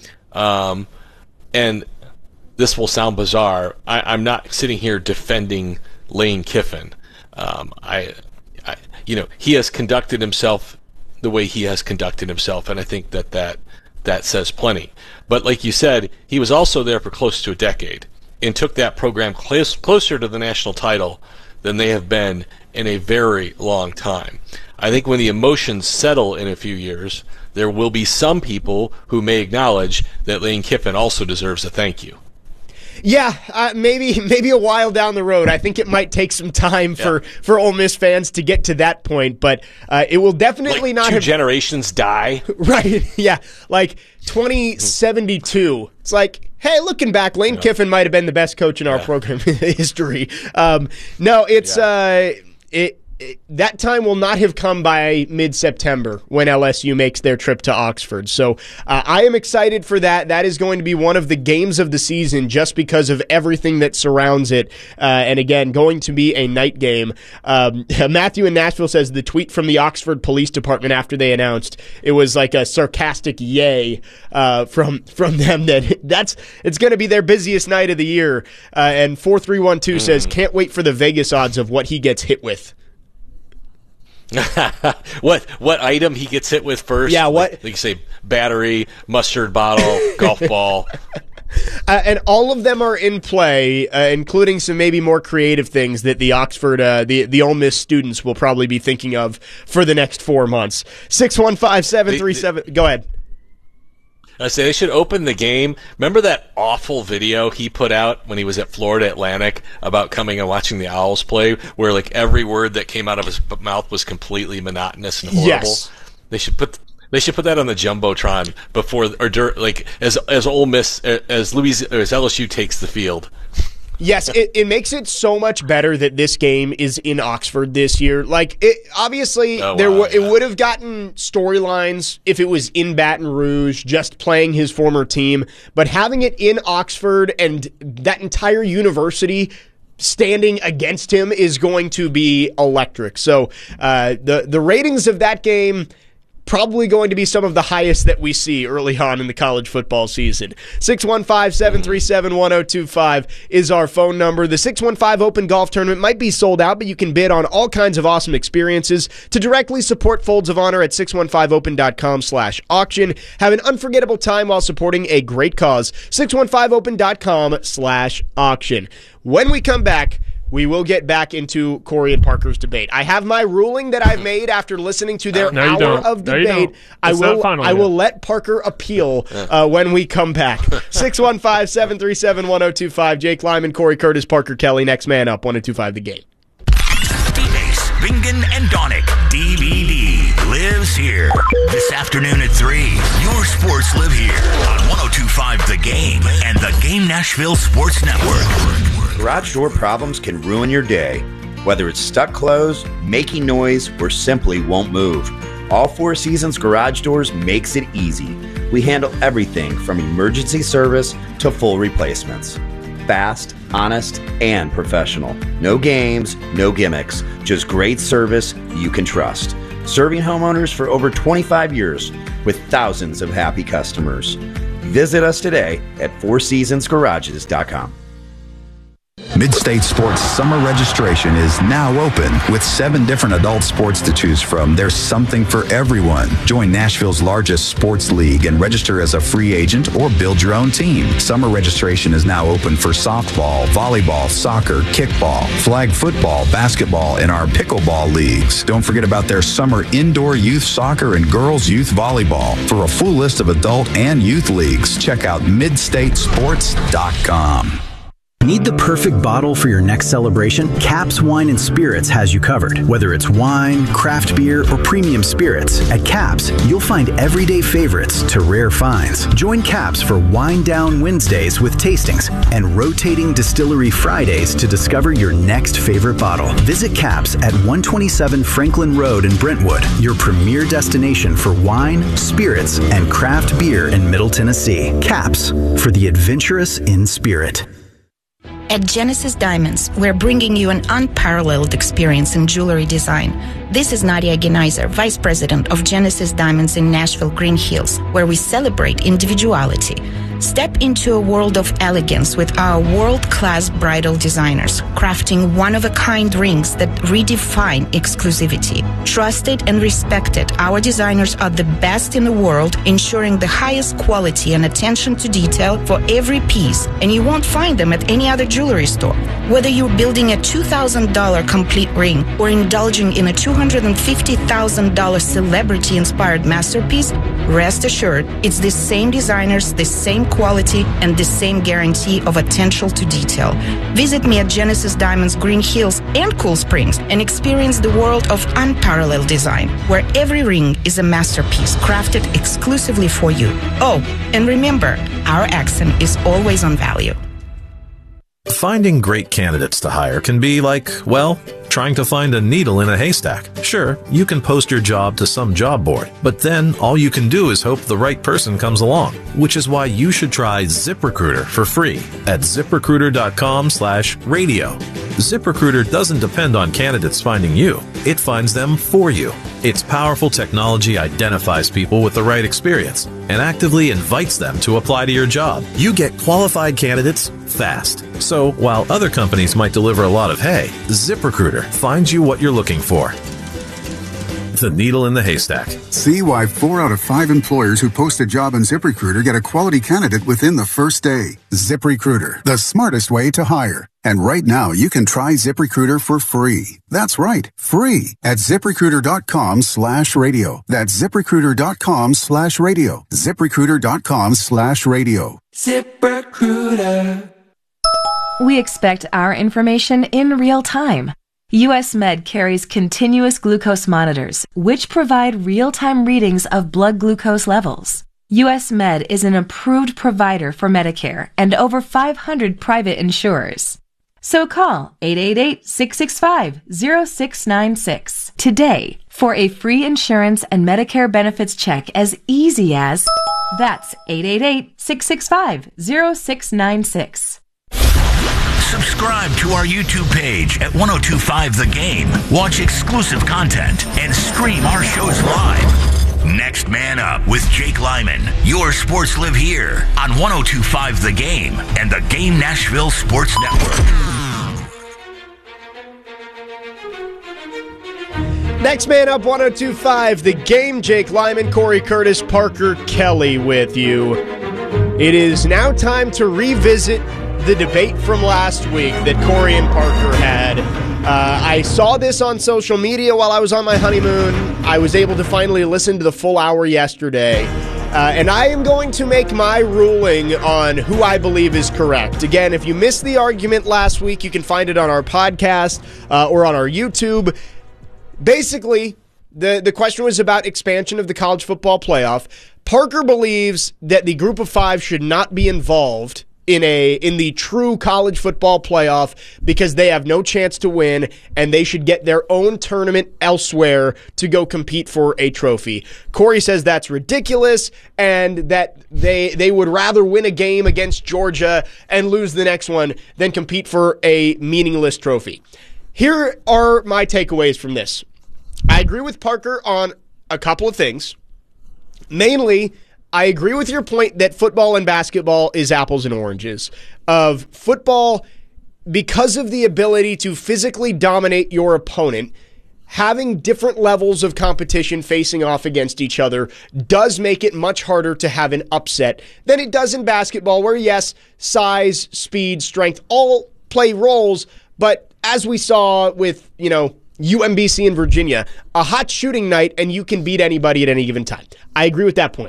[SPEAKER 4] And this will sound bizarre. I'm not sitting here defending Lane Kiffin. He has conducted himself the way he has conducted himself, and I think that says plenty. But like you said, he was also there for close to a decade and took that program closer to the national title than they have been in a very long time. I think when the emotions settle in a few years, there will be some people who may acknowledge that Lane Kiffin also deserves a thank you.
[SPEAKER 3] Yeah, maybe a while down the road. I think it might take some time for Ole Miss fans to get to that point, but it will definitely not have
[SPEAKER 4] generations die.
[SPEAKER 3] Right? Yeah, like 2072. It's like, hey, looking back, Lane Kiffin might have been the best coach in our program history. That time will not have come by mid-September when LSU makes their trip to Oxford. So I am excited for that. That is going to be one of the games of the season just because of everything that surrounds it. And again, going to be a night game. Matthew in Nashville says the tweet from the Oxford Police Department after they announced it was like a sarcastic yay from them that it's going to be their busiest night of the year. And 4312 says can't wait for the Vegas odds of what he gets hit with.
[SPEAKER 4] What item he gets hit with first?
[SPEAKER 3] Yeah, what?
[SPEAKER 4] Like you say, battery, mustard bottle, golf ball.
[SPEAKER 3] And all of them are in play, including some maybe more creative things that the Oxford, the Ole Miss students will probably be thinking of for the next 4 months. 615-737. Go ahead.
[SPEAKER 4] I say they should open the game. Remember that awful video he put out when he was at Florida Atlantic about coming and watching the Owls play, where like every word that came out of his mouth was completely monotonous and horrible?
[SPEAKER 3] Yes.
[SPEAKER 4] They should put that on the jumbotron before as Ole Miss as LSU takes the field.
[SPEAKER 3] Yes, it makes it so much better that this game is in Oxford this year. Like, it would have gotten storylines if it was in Baton Rouge, just playing his former team. But having it in Oxford and that entire university standing against him is going to be electric. So the ratings of that game probably going to be some of the highest that we see early on in the college football season. 615-737-1025 is our phone number. The 615 Open Golf Tournament might be sold out, but you can bid on all kinds of awesome experiences. To directly support Folds of Honor at 615open.com/auction. Have an unforgettable time while supporting a great cause. 615open.com/auction. When we come back, we will get back into Corey and Parker's debate. I have my ruling that I've made after listening to their hour of debate. I will let Parker appeal when we come back. 615-737-1025. Jake Lyman, Corey Curtis, Parker Kelly. Next man up, 1025 The Game.
[SPEAKER 2] Bass, Bingen, and Donick. DVD lives here. This afternoon at 3. Your sports live here on 1025 The Game and the Game Nashville Sports Network.
[SPEAKER 15] Garage door problems can ruin your day. Whether it's stuck closed, making noise, or simply won't move, All Four Seasons Garage Doors makes it easy. We handle everything from emergency service to full replacements. Fast, honest, and professional. No games, no gimmicks, just great service you can trust. Serving homeowners for over 25 years with thousands of happy customers. Visit us today at fourseasonsgarages.com.
[SPEAKER 16] Midstate Sports summer registration is now open with 7 different adult sports to choose from. There's something for everyone. Join Nashville's largest sports league and register as a free agent or build your own team. Summer registration is now open for softball, volleyball, soccer, kickball, flag football, basketball, and our pickleball leagues. Don't forget about their summer indoor youth soccer and girls youth volleyball. For a full list of adult and youth leagues, check out midstatesports.com.
[SPEAKER 20] Need the perfect bottle for your next celebration? Caps Wine and Spirits has you covered. Whether it's wine, craft beer, or premium spirits, at Caps, you'll find everyday favorites to rare finds. Join Caps for Wine Down Wednesdays with tastings and rotating distillery Fridays to discover your next favorite bottle. Visit Caps at 127 Franklin Road in Brentwood, your premier destination for wine, spirits, and craft beer in Middle Tennessee. Caps, for the adventurous in spirit.
[SPEAKER 21] At Genesis Diamonds, we're bringing you an unparalleled experience in jewelry design. This is Nadia Geneiser, Vice President of Genesis Diamonds in Nashville, Green Hills, where we celebrate individuality. Step into a world of elegance with our world-class bridal designers, crafting one-of-a-kind rings that redefine exclusivity. Trusted and respected, our designers are the best in the world, ensuring the highest quality and attention to detail for every piece, and you won't find them at any other jewelry store. Whether you're building a $2,000 complete ring or indulging in a $250,000 celebrity-inspired masterpiece, rest assured, it's the same designers, the same quality, and the same guarantee of attention to detail. Visit me at Genesis Diamonds Green Hills and Cool Springs and experience the world of unparalleled design, where every ring is a masterpiece crafted exclusively for you. Oh, and remember, our accent is always on value.
[SPEAKER 18] Finding great candidates to hire can be like, well, trying to find a needle in a haystack. Sure, you can post your job to some job board, but then all you can do is hope the right person comes along, which is why you should try ZipRecruiter for free at ZipRecruiter.com/radio. ZipRecruiter doesn't depend on candidates finding you. It finds them for you. Its powerful technology identifies people with the right experience and actively invites them to apply to your job. You get qualified candidates fast. So while other companies might deliver a lot of hay, ZipRecruiter finds you what you're looking for. The needle in the haystack.
[SPEAKER 19] See why 4 out of 5 employers who post a job on ZipRecruiter get a quality candidate within the first day. ZipRecruiter, the smartest way to hire. And right now, you can try ZipRecruiter for free. That's right, free at ZipRecruiter.com/radio. That's ZipRecruiter.com/radio. ZipRecruiter.com/radio.
[SPEAKER 22] ZipRecruiter. We expect our information in real time. US Med carries continuous glucose monitors, which provide real-time readings of blood glucose levels. US Med is an approved provider for Medicare and over 500 private insurers. So call 888-665-0696 today for a free insurance and Medicare benefits check as easy as... That's 888-665-0696.
[SPEAKER 2] Subscribe to our YouTube page at 1025 The Game. Watch exclusive content and stream our shows live. Next Man Up with Jake Lyman. Your sports live here on 1025 The Game and the Game Nashville Sports Network.
[SPEAKER 3] Next Man Up 1025 The Game. Jake Lyman, Corey Curtis, Parker Kelly with you. It is now time to revisit the debate from last week that Corey and Parker had. I saw this on social media while I was on my honeymoon. I was able to finally listen to the full hour yesterday. And I am going to make my ruling on who I believe is correct. Again, if you missed the argument last week, you can find it on our podcast or on our YouTube. Basically, the question was about expansion of the college football playoff. Parker believes that the group of 5 should not be involved in the true college football playoff because they have no chance to win and they should get their own tournament elsewhere to go compete for a trophy. Corey says that's ridiculous and that they would rather win a game against Georgia and lose the next one than compete for a meaningless trophy. Here are my takeaways from this. I agree with Parker on a couple of things. Mainly, I agree with your point that football and basketball is apples and oranges. Of football, because of the ability to physically dominate your opponent, having different levels of competition facing off against each other does make it much harder to have an upset than it does in basketball, where yes, size, speed, strength all play roles, but as we saw with, UMBC and Virginia, a hot shooting night and you can beat anybody at any given time. I agree with that point.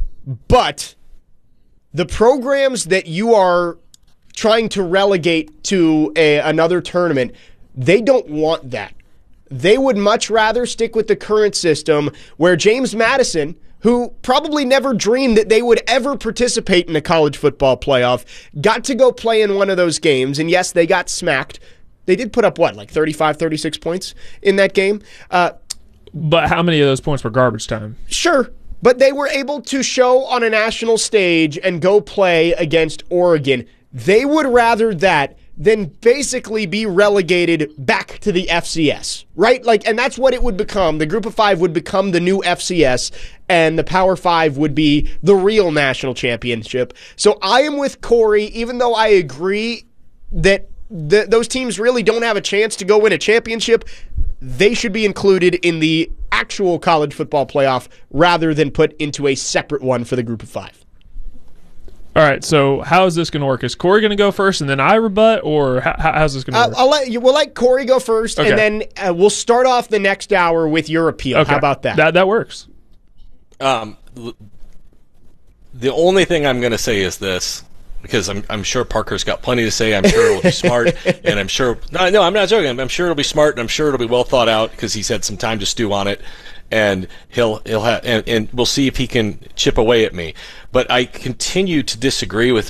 [SPEAKER 3] But the programs that you are trying to relegate to another tournament, they don't want that. They would much rather stick with the current system where James Madison, who probably never dreamed that they would ever participate in a college football playoff, got to go play in one of those games. And yes, they got smacked. They did put up, 35, 36 points in that game?
[SPEAKER 1] But how many of those points were garbage time?
[SPEAKER 3] Sure. But they were able to show on a national stage and go play against Oregon. They would rather that than basically be relegated back to the FCS, right? And that's what it would become. The Group of Five would become the new FCS, and the Power Five would be the real national championship. So I am with Corey, even though I agree that those teams really don't have a chance to go win a championship. They should be included in the actual college football playoff rather than put into a separate one for the Group of Five.
[SPEAKER 1] All right, so how is this going to work? Is Corey going to go first and then I rebut, or how's this going to work?
[SPEAKER 3] We'll let Corey go first, okay. And then we'll start off the next hour with your appeal. Okay. How about that?
[SPEAKER 1] That works.
[SPEAKER 4] The only thing I'm going to say is this, because I'm sure Parker's got plenty to say. I'm sure it'll be smart, and I'm sure no, I'm not joking. I'm sure it'll be smart, and I'm sure it'll be well thought out because he's had some time to stew on it, and he'll have and we'll see if he can chip away at me. But I continue to disagree with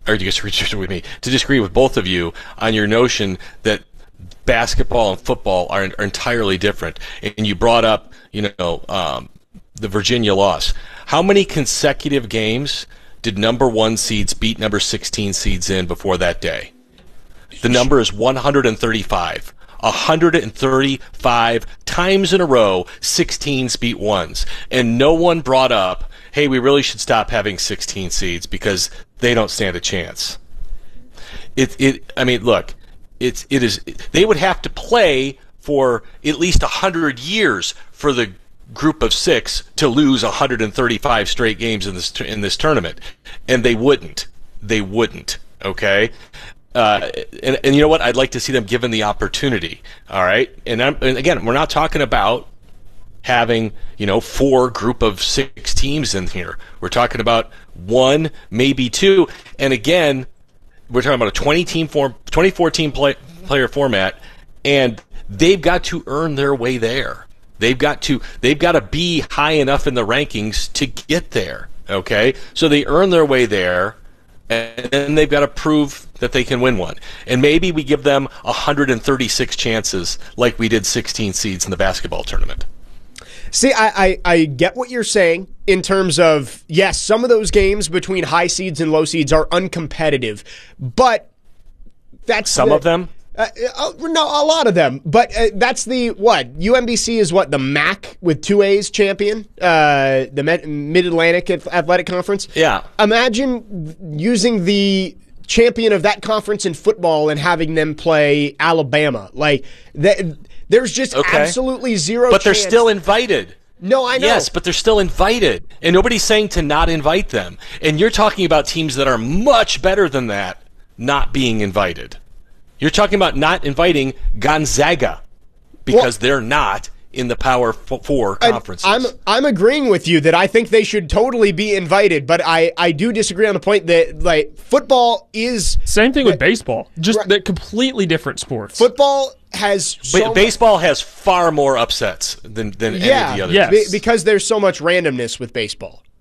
[SPEAKER 4] both of you on your notion that basketball and football are entirely different. And you brought up, the Virginia loss. How many consecutive games did number 1 seeds beat number 16 seeds in before that day? The number is 135. 135 times in a row, 16s beat 1s. And no one brought up, hey, we really should stop having 16 seeds because they don't stand a chance. They would have to play for at least 100 years for the Group of 6 to lose 135 straight games in this tournament, and they wouldn't. Okay, and you know what? I'd like to see them given the opportunity. All right, and again, we're not talking about having 4 Group of 6 teams in here. We're talking about 1, maybe 2, and again, we're talking about a 24 team player format, and they've got to earn their way there. They've got to be high enough in the rankings to get there, okay? So they earn their way there, and then they've got to prove that they can win one. And maybe we give them 136 chances like we did 16 seeds in the basketball tournament.
[SPEAKER 3] See, I get what you're saying in terms of, yes, some of those games between high seeds and low seeds are uncompetitive, but that's
[SPEAKER 4] some of them?
[SPEAKER 3] No, a lot of them. But that's UMBC is the MAC with 2 A's champion, the Mid-Atlantic Athletic Conference.
[SPEAKER 4] Yeah.
[SPEAKER 3] Imagine using the champion of that conference in football and having them play Alabama. There's just absolutely zero chance.
[SPEAKER 4] But they're still invited.
[SPEAKER 3] No, I know.
[SPEAKER 4] Yes, but they're still invited. And nobody's saying to not invite them. And you're talking about teams that are much better than that not being invited. You're talking about not inviting Gonzaga because they're not in the Power 4 conferences.
[SPEAKER 3] I'm agreeing with you that I think they should totally be invited, but I do disagree on the point that football is...
[SPEAKER 1] Same thing with baseball. They're completely different sports.
[SPEAKER 3] Football has...
[SPEAKER 4] baseball has far more upsets than any of the others.
[SPEAKER 3] Yes. Because there's so much randomness with baseball.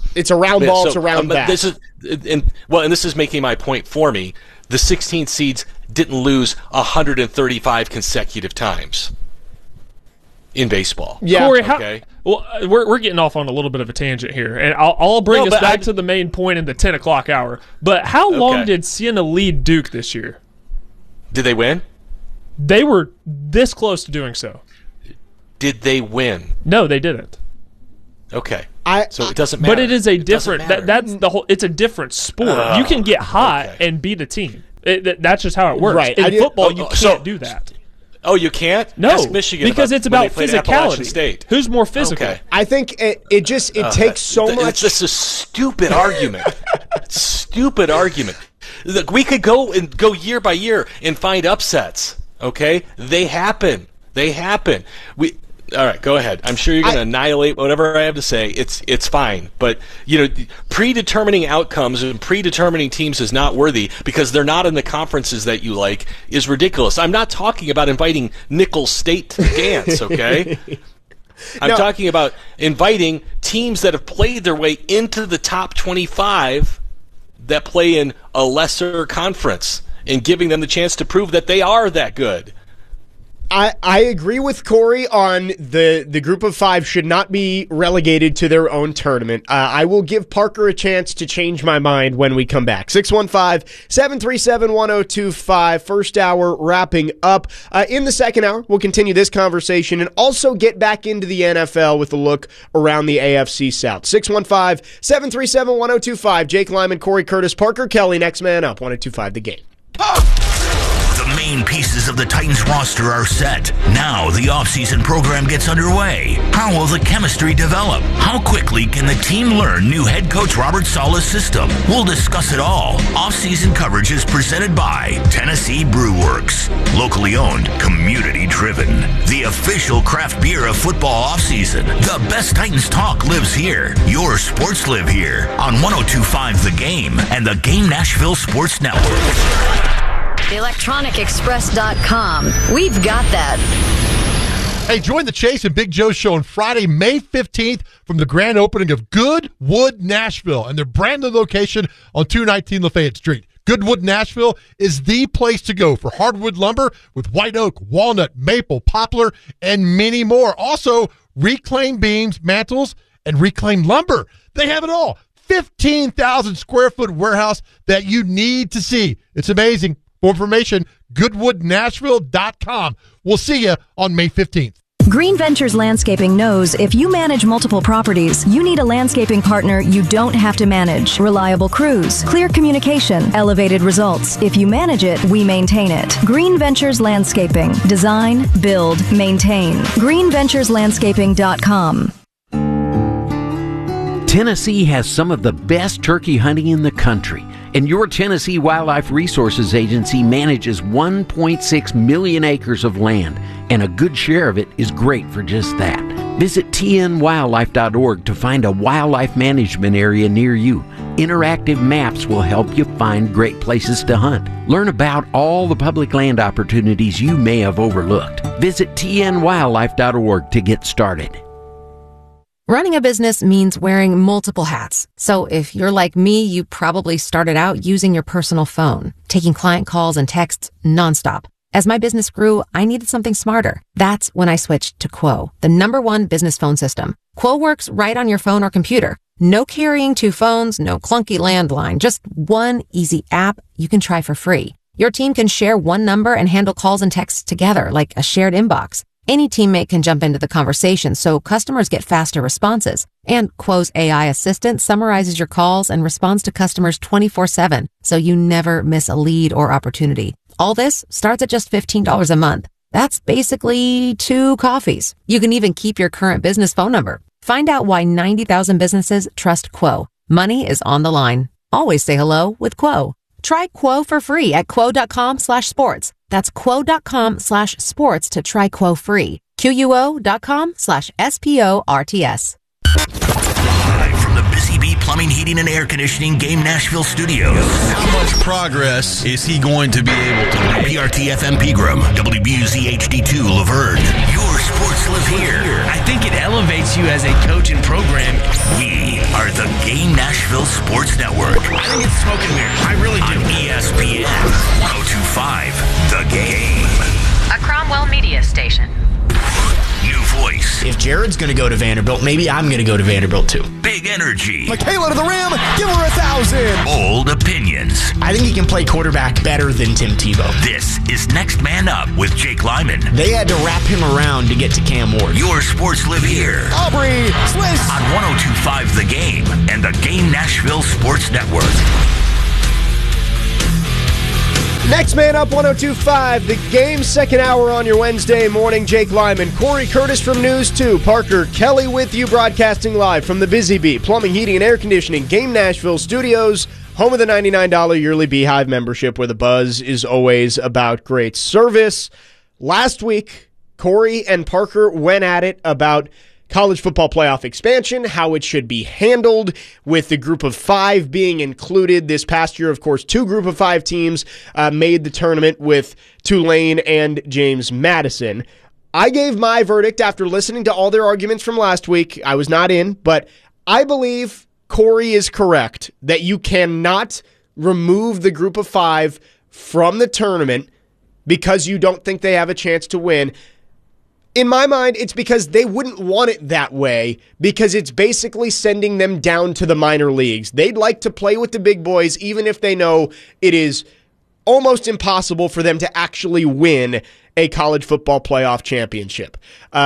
[SPEAKER 3] It's a round ball. It's a round bat.
[SPEAKER 4] This is making my point for me. The 16 seeds didn't lose 135 consecutive times in baseball.
[SPEAKER 1] Yeah. Corey, okay. We're getting off on a little bit of a tangent here, and I'll bring us back to the main point in the 10 o'clock hour. But how long did Siena lead Duke this year?
[SPEAKER 4] Did they win?
[SPEAKER 1] They were this close to doing so.
[SPEAKER 4] Did they win?
[SPEAKER 1] No, they didn't.
[SPEAKER 4] Okay. So it doesn't matter.
[SPEAKER 1] But it is a different. That's the whole. It's a different sport. You can get hot and beat a team. That's just how it works.
[SPEAKER 3] Right.
[SPEAKER 1] In football, you can't do that.
[SPEAKER 4] Oh, you can't?
[SPEAKER 1] No,
[SPEAKER 4] ask Michigan
[SPEAKER 1] because it's about physicality.
[SPEAKER 4] State.
[SPEAKER 1] Who's more physical?
[SPEAKER 4] Okay.
[SPEAKER 3] I think it takes so much.
[SPEAKER 4] It's a stupid argument. Stupid argument. Look, we could go year by year and find upsets. Okay, they happen. All right, go ahead. I'm sure you're going to annihilate whatever I have to say. It's fine. But, predetermining outcomes and predetermining teams is not worthy because they're not in the conferences that you like is ridiculous. I'm not talking about inviting Nicholls State to dance, okay? I'm talking about inviting teams that have played their way into the top 25 that play in a lesser conference and giving them the chance to prove that they are that good.
[SPEAKER 3] I agree with Corey on the group of five should not be relegated to their own tournament. I will give Parker a chance to change my mind when we come back. 615-737-1025. First hour wrapping up. In the second hour, we'll continue this conversation and also get back into the NFL with a look around the AFC South. 615-737-1025. Jake Lyman, Corey Curtis, Parker Kelly. Next man up. 1025 The Game.
[SPEAKER 2] The main pieces of the Titans roster are set. Now the offseason program gets underway. How will the chemistry develop? How quickly can the team learn new head coach Robert Saleh's system? We'll discuss it all. Offseason coverage is presented by Tennessee Brew Works. Locally owned, community driven. The official craft beer of football offseason. The best Titans talk lives here. Your sports live here on 102.5 The Game and the Game Nashville Sports Network.
[SPEAKER 5] ElectronicExpress.com. We've got that.
[SPEAKER 6] Hey, join the Chase and Big Joe show on Friday, May 15th from the grand opening of Goodwood Nashville and their brand new location on 219 Lafayette Street. Goodwood Nashville is the place to go for hardwood lumber with white oak, walnut, maple, poplar, and many more. Also, reclaimed beams, mantles, and reclaimed lumber. They have it all. 15,000 square foot warehouse that you need to see. It's amazing. For information, goodwoodnashville.com. We'll see you on May 15th.
[SPEAKER 9] Green Ventures Landscaping knows if you manage multiple properties, you need a landscaping partner you don't have to manage. Reliable crews, clear communication, elevated results. If you manage it, we maintain it. Green Ventures Landscaping. Design, build, maintain. greenventureslandscaping.com.
[SPEAKER 23] Tennessee has some of the best turkey hunting in the country, and your Tennessee Wildlife Resources Agency manages 1.6 million acres of land, and a good share of it is great for just that. Visit tnwildlife.org to find a wildlife management area near you. Interactive maps will help you find great places to hunt. Learn about all the public land opportunities you may have overlooked. Visit tnwildlife.org to get started.
[SPEAKER 24] Running a business means wearing multiple hats. So if you're like me, you probably started out using your personal phone, taking client calls and texts nonstop. As my business grew, I needed something smarter. That's when I switched to Quo, the #1 business phone system. Quo works right on your phone or computer. No carrying two phones, no clunky landline, just one easy app you can try for free. Your team can share one number and handle calls and texts together like a shared inbox. Any teammate can jump into the conversation, so customers get faster responses. And Quo's AI assistant summarizes your calls and responds to customers 24/7, so you never miss a lead or opportunity. All this starts at just $15 a month. That's basically 2 coffees. You can even keep your current business phone number. Find out why 90,000 businesses trust Quo. Money is on the line. Always say hello with Quo. Try Quo for free at quo.com/sports. That's quo.com/sports to try Quo free. QUO.com/SPORTS.
[SPEAKER 2] Live from the Busy Bee Plumbing, Heating, and Air Conditioning Game Nashville Studios.
[SPEAKER 7] How much progress is he going to be able to make?
[SPEAKER 2] PRT FM Pegram, WBUZ HD2 Laverne. Your sports live here.
[SPEAKER 8] I think it elevates you as a coach and program.
[SPEAKER 2] We are the Game Nashville Sports Network.
[SPEAKER 8] I think it's smoking weird. I really do.
[SPEAKER 2] On ESPN 102.5 The Game.
[SPEAKER 14] A Cromwell Media Station.
[SPEAKER 2] New voice.
[SPEAKER 8] If Jared's going to go to Vanderbilt, maybe I'm going to go to Vanderbilt too.
[SPEAKER 2] Big energy.
[SPEAKER 8] Michaela to the rim. Give her 1,000.
[SPEAKER 2] Bold opinions.
[SPEAKER 8] I think he can play quarterback better than Tim Tebow.
[SPEAKER 2] This is Next Man Up with Jake Lyman.
[SPEAKER 8] They had to wrap him around to get to Cam Ward.
[SPEAKER 2] Your sports live here.
[SPEAKER 8] Aubrey Swiss.
[SPEAKER 2] On 102.5 The Game and the Game Nashville Sports Network.
[SPEAKER 3] Next Man Up, 102.5 The Game, second hour on your Wednesday morning. Jake Lyman, Corey Curtis from News 2, Parker Kelly with you, broadcasting live from the Busy Bee Plumbing, Heating, and Air Conditioning Game Nashville Studios, home of the $99 yearly Beehive membership, where the buzz is always about great service. Last week, Corey and Parker went at it about college football playoff expansion, how it should be handled, with the group of 5 being included. This past year, of course, 2 group of 5 teams made the tournament, with Tulane and James Madison. I gave my verdict after listening to all their arguments from last week. I was not in, but I believe Corey is correct that you cannot remove the group of 5 from the tournament because you don't think they have a chance to win. In my mind, it's because they wouldn't want it that way, because it's basically sending them down to the minor leagues. They'd like to play with the big boys, even if they know it is almost impossible for them to actually win a college football playoff championship.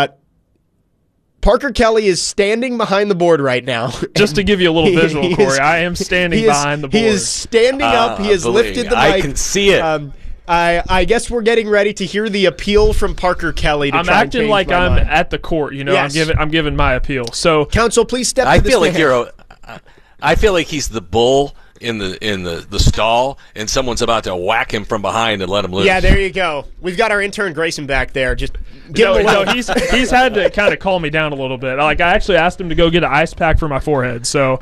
[SPEAKER 3] Parker Kelly is standing behind the board right now.
[SPEAKER 1] Just to give you a little visual, Corey, I am standing behind the board.
[SPEAKER 3] He is standing up. He has lifted the mic.
[SPEAKER 4] I can see it.
[SPEAKER 3] I guess we're getting ready to hear the appeal from Parker Kelly.
[SPEAKER 1] I'm acting like I'm at the court. You know, yes. I'm giving my appeal. So,
[SPEAKER 3] counsel, please step. I
[SPEAKER 4] feel like I feel like he's the bull in the stall, and someone's about to whack him from behind and let him loose.
[SPEAKER 3] Yeah, there you go. We've got our intern Grayson back there. Just
[SPEAKER 1] he's had to kind of calm me down a little bit. Like, I actually asked him to go get an ice pack for my forehead. So,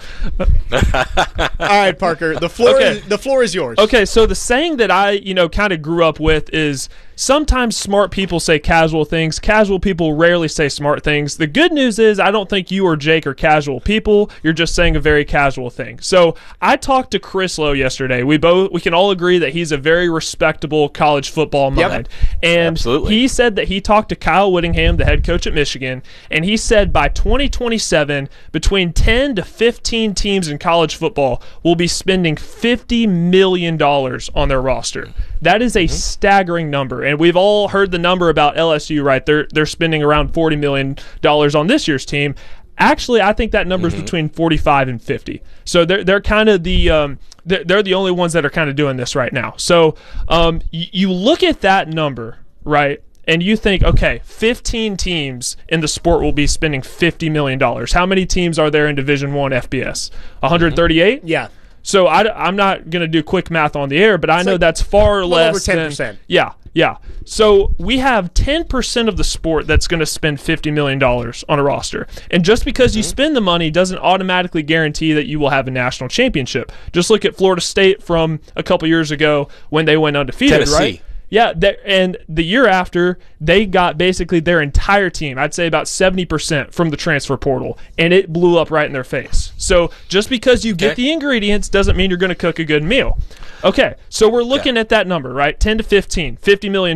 [SPEAKER 3] all right, Parker, the floor is yours.
[SPEAKER 1] Okay, so the saying that I kind of grew up with is, sometimes smart people say casual things. Casual people rarely say smart things. The good news is I don't think you or Jake are casual people. You're just saying a very casual thing. So I talked to Chris Lowe yesterday. We can all agree that he's a very respectable college football mind. Yep. And absolutely. He said that he talked to Kyle Whittingham, the head coach at Michigan, and he said by 2027, between 10 to 15 teams in college football will be spending $50 million on their roster. That is a staggering number. And we've all heard the number about LSU, right? They're spending around $40 million on this year's team. Actually, I think that number is between 45 and 50. So they're kind of they're the only ones that are kind of doing this right now. So you look at that number, right? And you think, okay, 15 teams in the sport will be spending $50 million. How many teams are there in Division I FBS? 138?
[SPEAKER 3] Yeah.
[SPEAKER 1] So I'm not going to do quick math on the air, but I know that's far less
[SPEAKER 3] over 10%.
[SPEAKER 1] than... Yeah. So we have 10% of the sport that's going to spend $50 million on a roster. And just because you spend the money doesn't automatically guarantee that you will have a national championship. Just look at Florida State from a couple years ago when they went undefeated,
[SPEAKER 4] Tennessee.
[SPEAKER 1] Right? Yeah, and the year after, they got basically their entire team, I'd say about 70% from the transfer portal, and it blew up right in their face. So just because you get the ingredients doesn't mean you're going to cook a good meal. Okay, so we're looking at that number, right? 10 to 15, $50 million.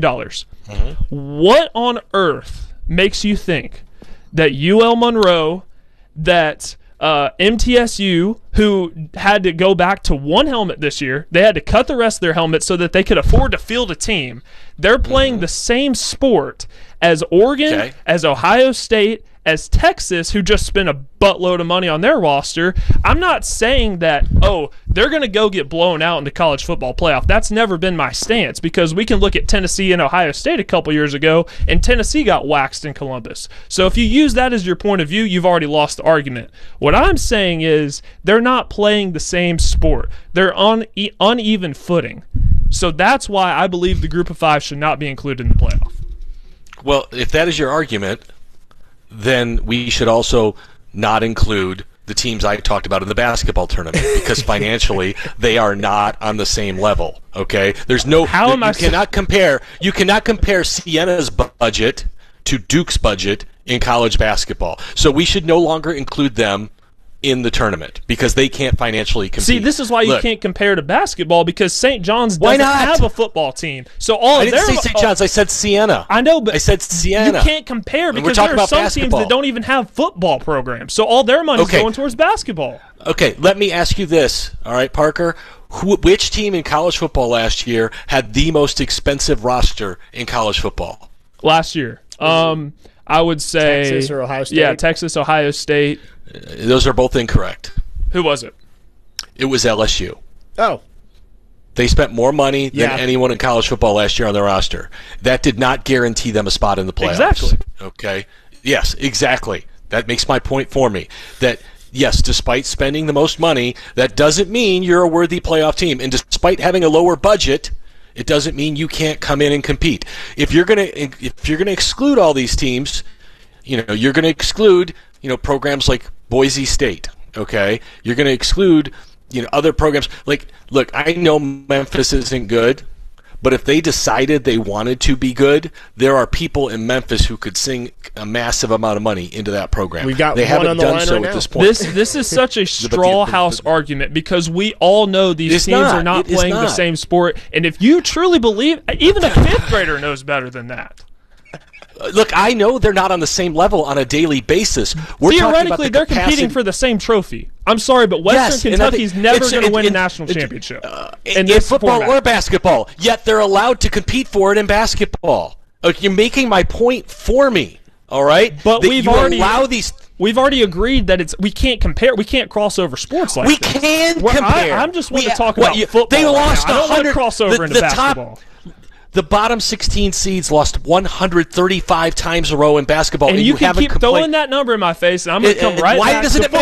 [SPEAKER 1] What on earth makes you think that UL Monroe, that MTSU, who had to go back to one helmet this year, they had to cut the rest of their helmets so that they could afford to field a team. They're playing the same sport as Oregon, as Ohio State, as Texas, who just spent a buttload of money on their roster. I'm not saying that, they're going to go get blown out in the college football playoff. That's never been my stance, because we can look at Tennessee and Ohio State a couple years ago, and Tennessee got waxed in Columbus. So if you use that as your point of view, you've already lost the argument. What I'm saying is they're not playing the same sport. They're on uneven footing. So that's why I believe the group of 5 should not be included in the playoff.
[SPEAKER 4] Well, if that is your argument, then we should also not include the teams I talked about in the basketball tournament because financially they are not on the same level. Okay, there's no. You cannot compare Siena's budget to Duke's budget in college basketball. So we should no longer include them in the tournament because they can't financially compete.
[SPEAKER 1] See, this is why you can't compare to basketball because St. John's
[SPEAKER 4] Why
[SPEAKER 1] doesn't
[SPEAKER 4] not?
[SPEAKER 1] have a football team. So
[SPEAKER 4] I didn't say St. John's. I said Siena.
[SPEAKER 1] I know, but
[SPEAKER 4] I said Siena.
[SPEAKER 1] You can't compare because there are some teams that don't even have football programs. So all their money's going towards basketball.
[SPEAKER 4] Okay, let me ask you this. All right, Parker. Which team in college football last year had the most expensive roster in college football?
[SPEAKER 1] Last year. I would say
[SPEAKER 3] Texas or Ohio State.
[SPEAKER 1] Yeah, Texas, Ohio State.
[SPEAKER 4] Those are both incorrect.
[SPEAKER 1] Who was it?
[SPEAKER 4] It was LSU.
[SPEAKER 3] Oh.
[SPEAKER 4] They spent more money than anyone in college football last year on their roster. That did not guarantee them a spot in the playoffs.
[SPEAKER 1] Exactly.
[SPEAKER 4] Okay. Yes, exactly. That makes my point for me. That yes, despite spending the most money, that doesn't mean you're a worthy playoff team. And despite having a lower budget, it doesn't mean you can't come in and compete. If you're gonna exclude all these teams, you're gonna exclude programs like Boise State. Okay, you're gonna exclude other programs. Like, look, I know Memphis isn't good, but if they decided they wanted to be good, there are people in Memphis who could sink a massive amount of money into that program.
[SPEAKER 3] We got
[SPEAKER 4] they
[SPEAKER 3] one
[SPEAKER 4] haven't
[SPEAKER 3] on the
[SPEAKER 4] done
[SPEAKER 3] line
[SPEAKER 4] so
[SPEAKER 3] right
[SPEAKER 4] at
[SPEAKER 3] now.
[SPEAKER 4] this point.
[SPEAKER 1] This is such a straw house argument because we all know these teams are not playing the same sport. And if you truly believe, even a fifth grader knows better than that.
[SPEAKER 4] Look, I know they're not on the same level on a daily basis.
[SPEAKER 1] Theoretically, they're competing for the same trophy. I'm sorry, but Western Kentucky's never going to win a national championship.
[SPEAKER 4] In football or basketball, yet they're allowed to compete for it in basketball. You're making my point for me, all right?
[SPEAKER 1] But we've already agreed that we can't compare. We can't cross over sports like
[SPEAKER 4] we
[SPEAKER 1] this.
[SPEAKER 4] can compare.
[SPEAKER 1] I'm just want to talk about football.
[SPEAKER 4] They lost
[SPEAKER 1] 100. I don't want to cross over into
[SPEAKER 4] Top,
[SPEAKER 1] basketball.
[SPEAKER 4] the bottom 16 seeds lost 135 times a row in basketball,
[SPEAKER 1] and you can keep throwing that number in my face, and I'm going to come right back to football.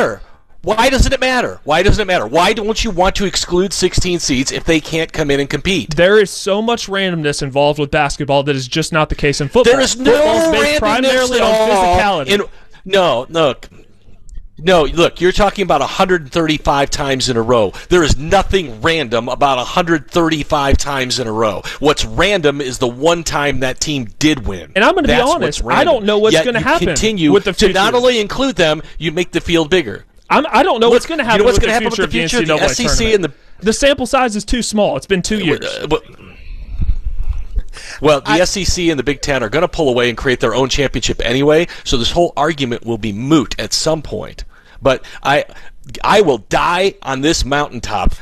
[SPEAKER 4] Why doesn't it matter? Why doesn't it matter? Why don't you want to exclude 16 seeds if they can't come in and compete?
[SPEAKER 1] There is so much randomness involved with basketball that is just not the case in football.
[SPEAKER 4] There is no randomness
[SPEAKER 1] primarily
[SPEAKER 4] at all.
[SPEAKER 1] On physicality.
[SPEAKER 4] No, look, you're talking about 135 times in a row. There is nothing random about 135 times in a row. What's random is the one time that team did win.
[SPEAKER 1] And I'm going to be honest, I don't know what's going to happen
[SPEAKER 4] continue
[SPEAKER 1] with the future.
[SPEAKER 4] To not only include them, you make the field bigger.
[SPEAKER 1] I don't know what's going to happen with the future of the
[SPEAKER 4] NCAA SEC and
[SPEAKER 1] the sample size is too small. It's been 2 years.
[SPEAKER 4] Well, the SEC and the Big Ten are going to pull away and create their own championship anyway, so this whole argument will be moot at some point. But I will die on this mountaintop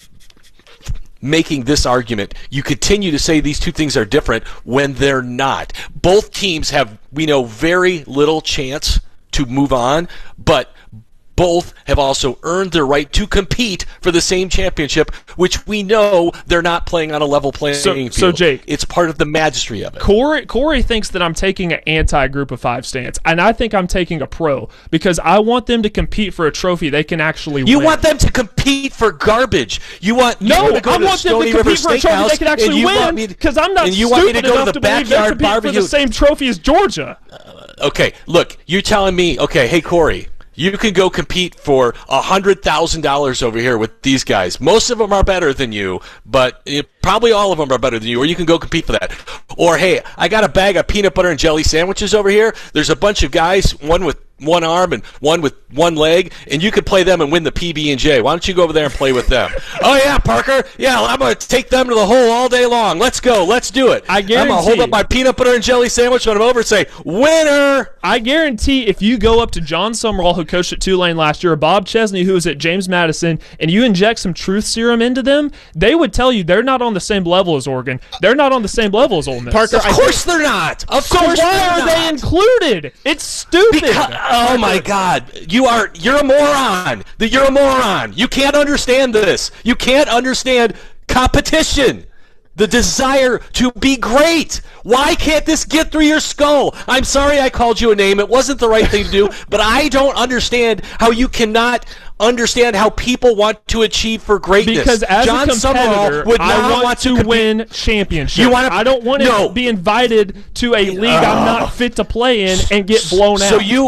[SPEAKER 4] making this argument. You continue to say these two things are different when they're not. Both teams have, we know, very little chance to move on, but both have also earned their right to compete for the same championship, which we know they're not playing on a level playing field.
[SPEAKER 1] So Jake,
[SPEAKER 4] it's part of the magistry of it.
[SPEAKER 1] Corey thinks that I'm taking an anti-Group of Five stance, and I think I'm taking a pro because I want them to compete for a trophy they can actually win.
[SPEAKER 4] You want them to compete for garbage. I want them to compete for a trophy
[SPEAKER 1] they can actually win because I'm not stupid enough to believe they're competing for the same trophy as Georgia.
[SPEAKER 4] Okay, look, you're telling me, okay, hey, Corey, you can go compete for $100,000 over here with these guys. Most of them are better than you, but probably all of them are better than you, or you can go compete for that. Or, hey, I got a bag of peanut butter and jelly sandwiches over here. There's a bunch of guys, one with one arm and one with one leg, and you could play them and win the PB&J. Why don't you go over there and play with them? Oh, yeah, Parker. Yeah, I'm going to take them to the hole all day long. Let's go. Let's do it.
[SPEAKER 1] I guarantee.
[SPEAKER 4] I'm going to hold up my peanut butter and jelly sandwich when I'm over and say, winner.
[SPEAKER 1] I guarantee if you go up to John Summerall, who coached at Tulane last year, or Bob Chesney, who was at James Madison, and you inject some truth serum into them, they would tell you they're not on the same level as Oregon. They're not on the same level as Ole Miss.
[SPEAKER 4] Parker, of course they're not. Of course
[SPEAKER 1] they're not. So why are they included? It's stupid.
[SPEAKER 4] Oh, my God. You're a moron. You're a moron. You can't understand this. You can't understand competition. The desire to be great. Why can't this get through your skull? I'm sorry I called you a name. It wasn't the right thing to do, but I don't understand how you cannot understand how people want to achieve for greatness.
[SPEAKER 1] Because as
[SPEAKER 4] John
[SPEAKER 1] a competitor,
[SPEAKER 4] would not
[SPEAKER 1] I want to win championships. I don't want to be invited to a league I'm not fit to play in and get blown out.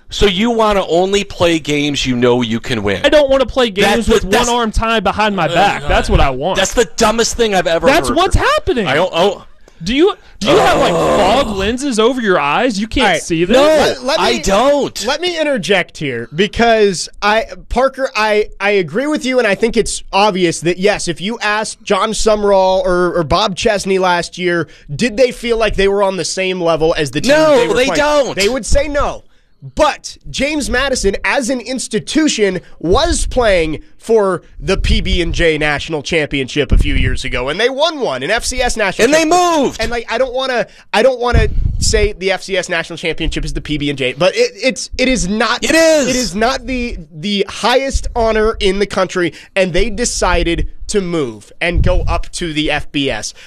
[SPEAKER 4] So you want to only play games you know you can win.
[SPEAKER 1] I don't want to play games with one arm tied behind my back. That's what I want.
[SPEAKER 4] That's the dumbest thing I've ever heard.
[SPEAKER 1] That's what's happening.
[SPEAKER 4] I don't.
[SPEAKER 1] Do you have like fog lenses over your eyes? You can't see them?
[SPEAKER 4] No, I don't.
[SPEAKER 3] Let me interject here because Parker, I agree with you, and I think it's obvious that yes, if you asked John Sumrall or Bob Chesney last year, did they feel like they were on the same level as the team?
[SPEAKER 4] No, they don't.
[SPEAKER 3] They would say no. But James Madison, as an institution, was playing for the PB&J National Championship a few years ago, and they won one, an FCS National.
[SPEAKER 4] And they moved.
[SPEAKER 3] And I don't want to say the FCS National Championship is the PB&J, but it is not.
[SPEAKER 4] It is.
[SPEAKER 3] It is not the highest honor in the country, and they decided to move and go up to the FBS.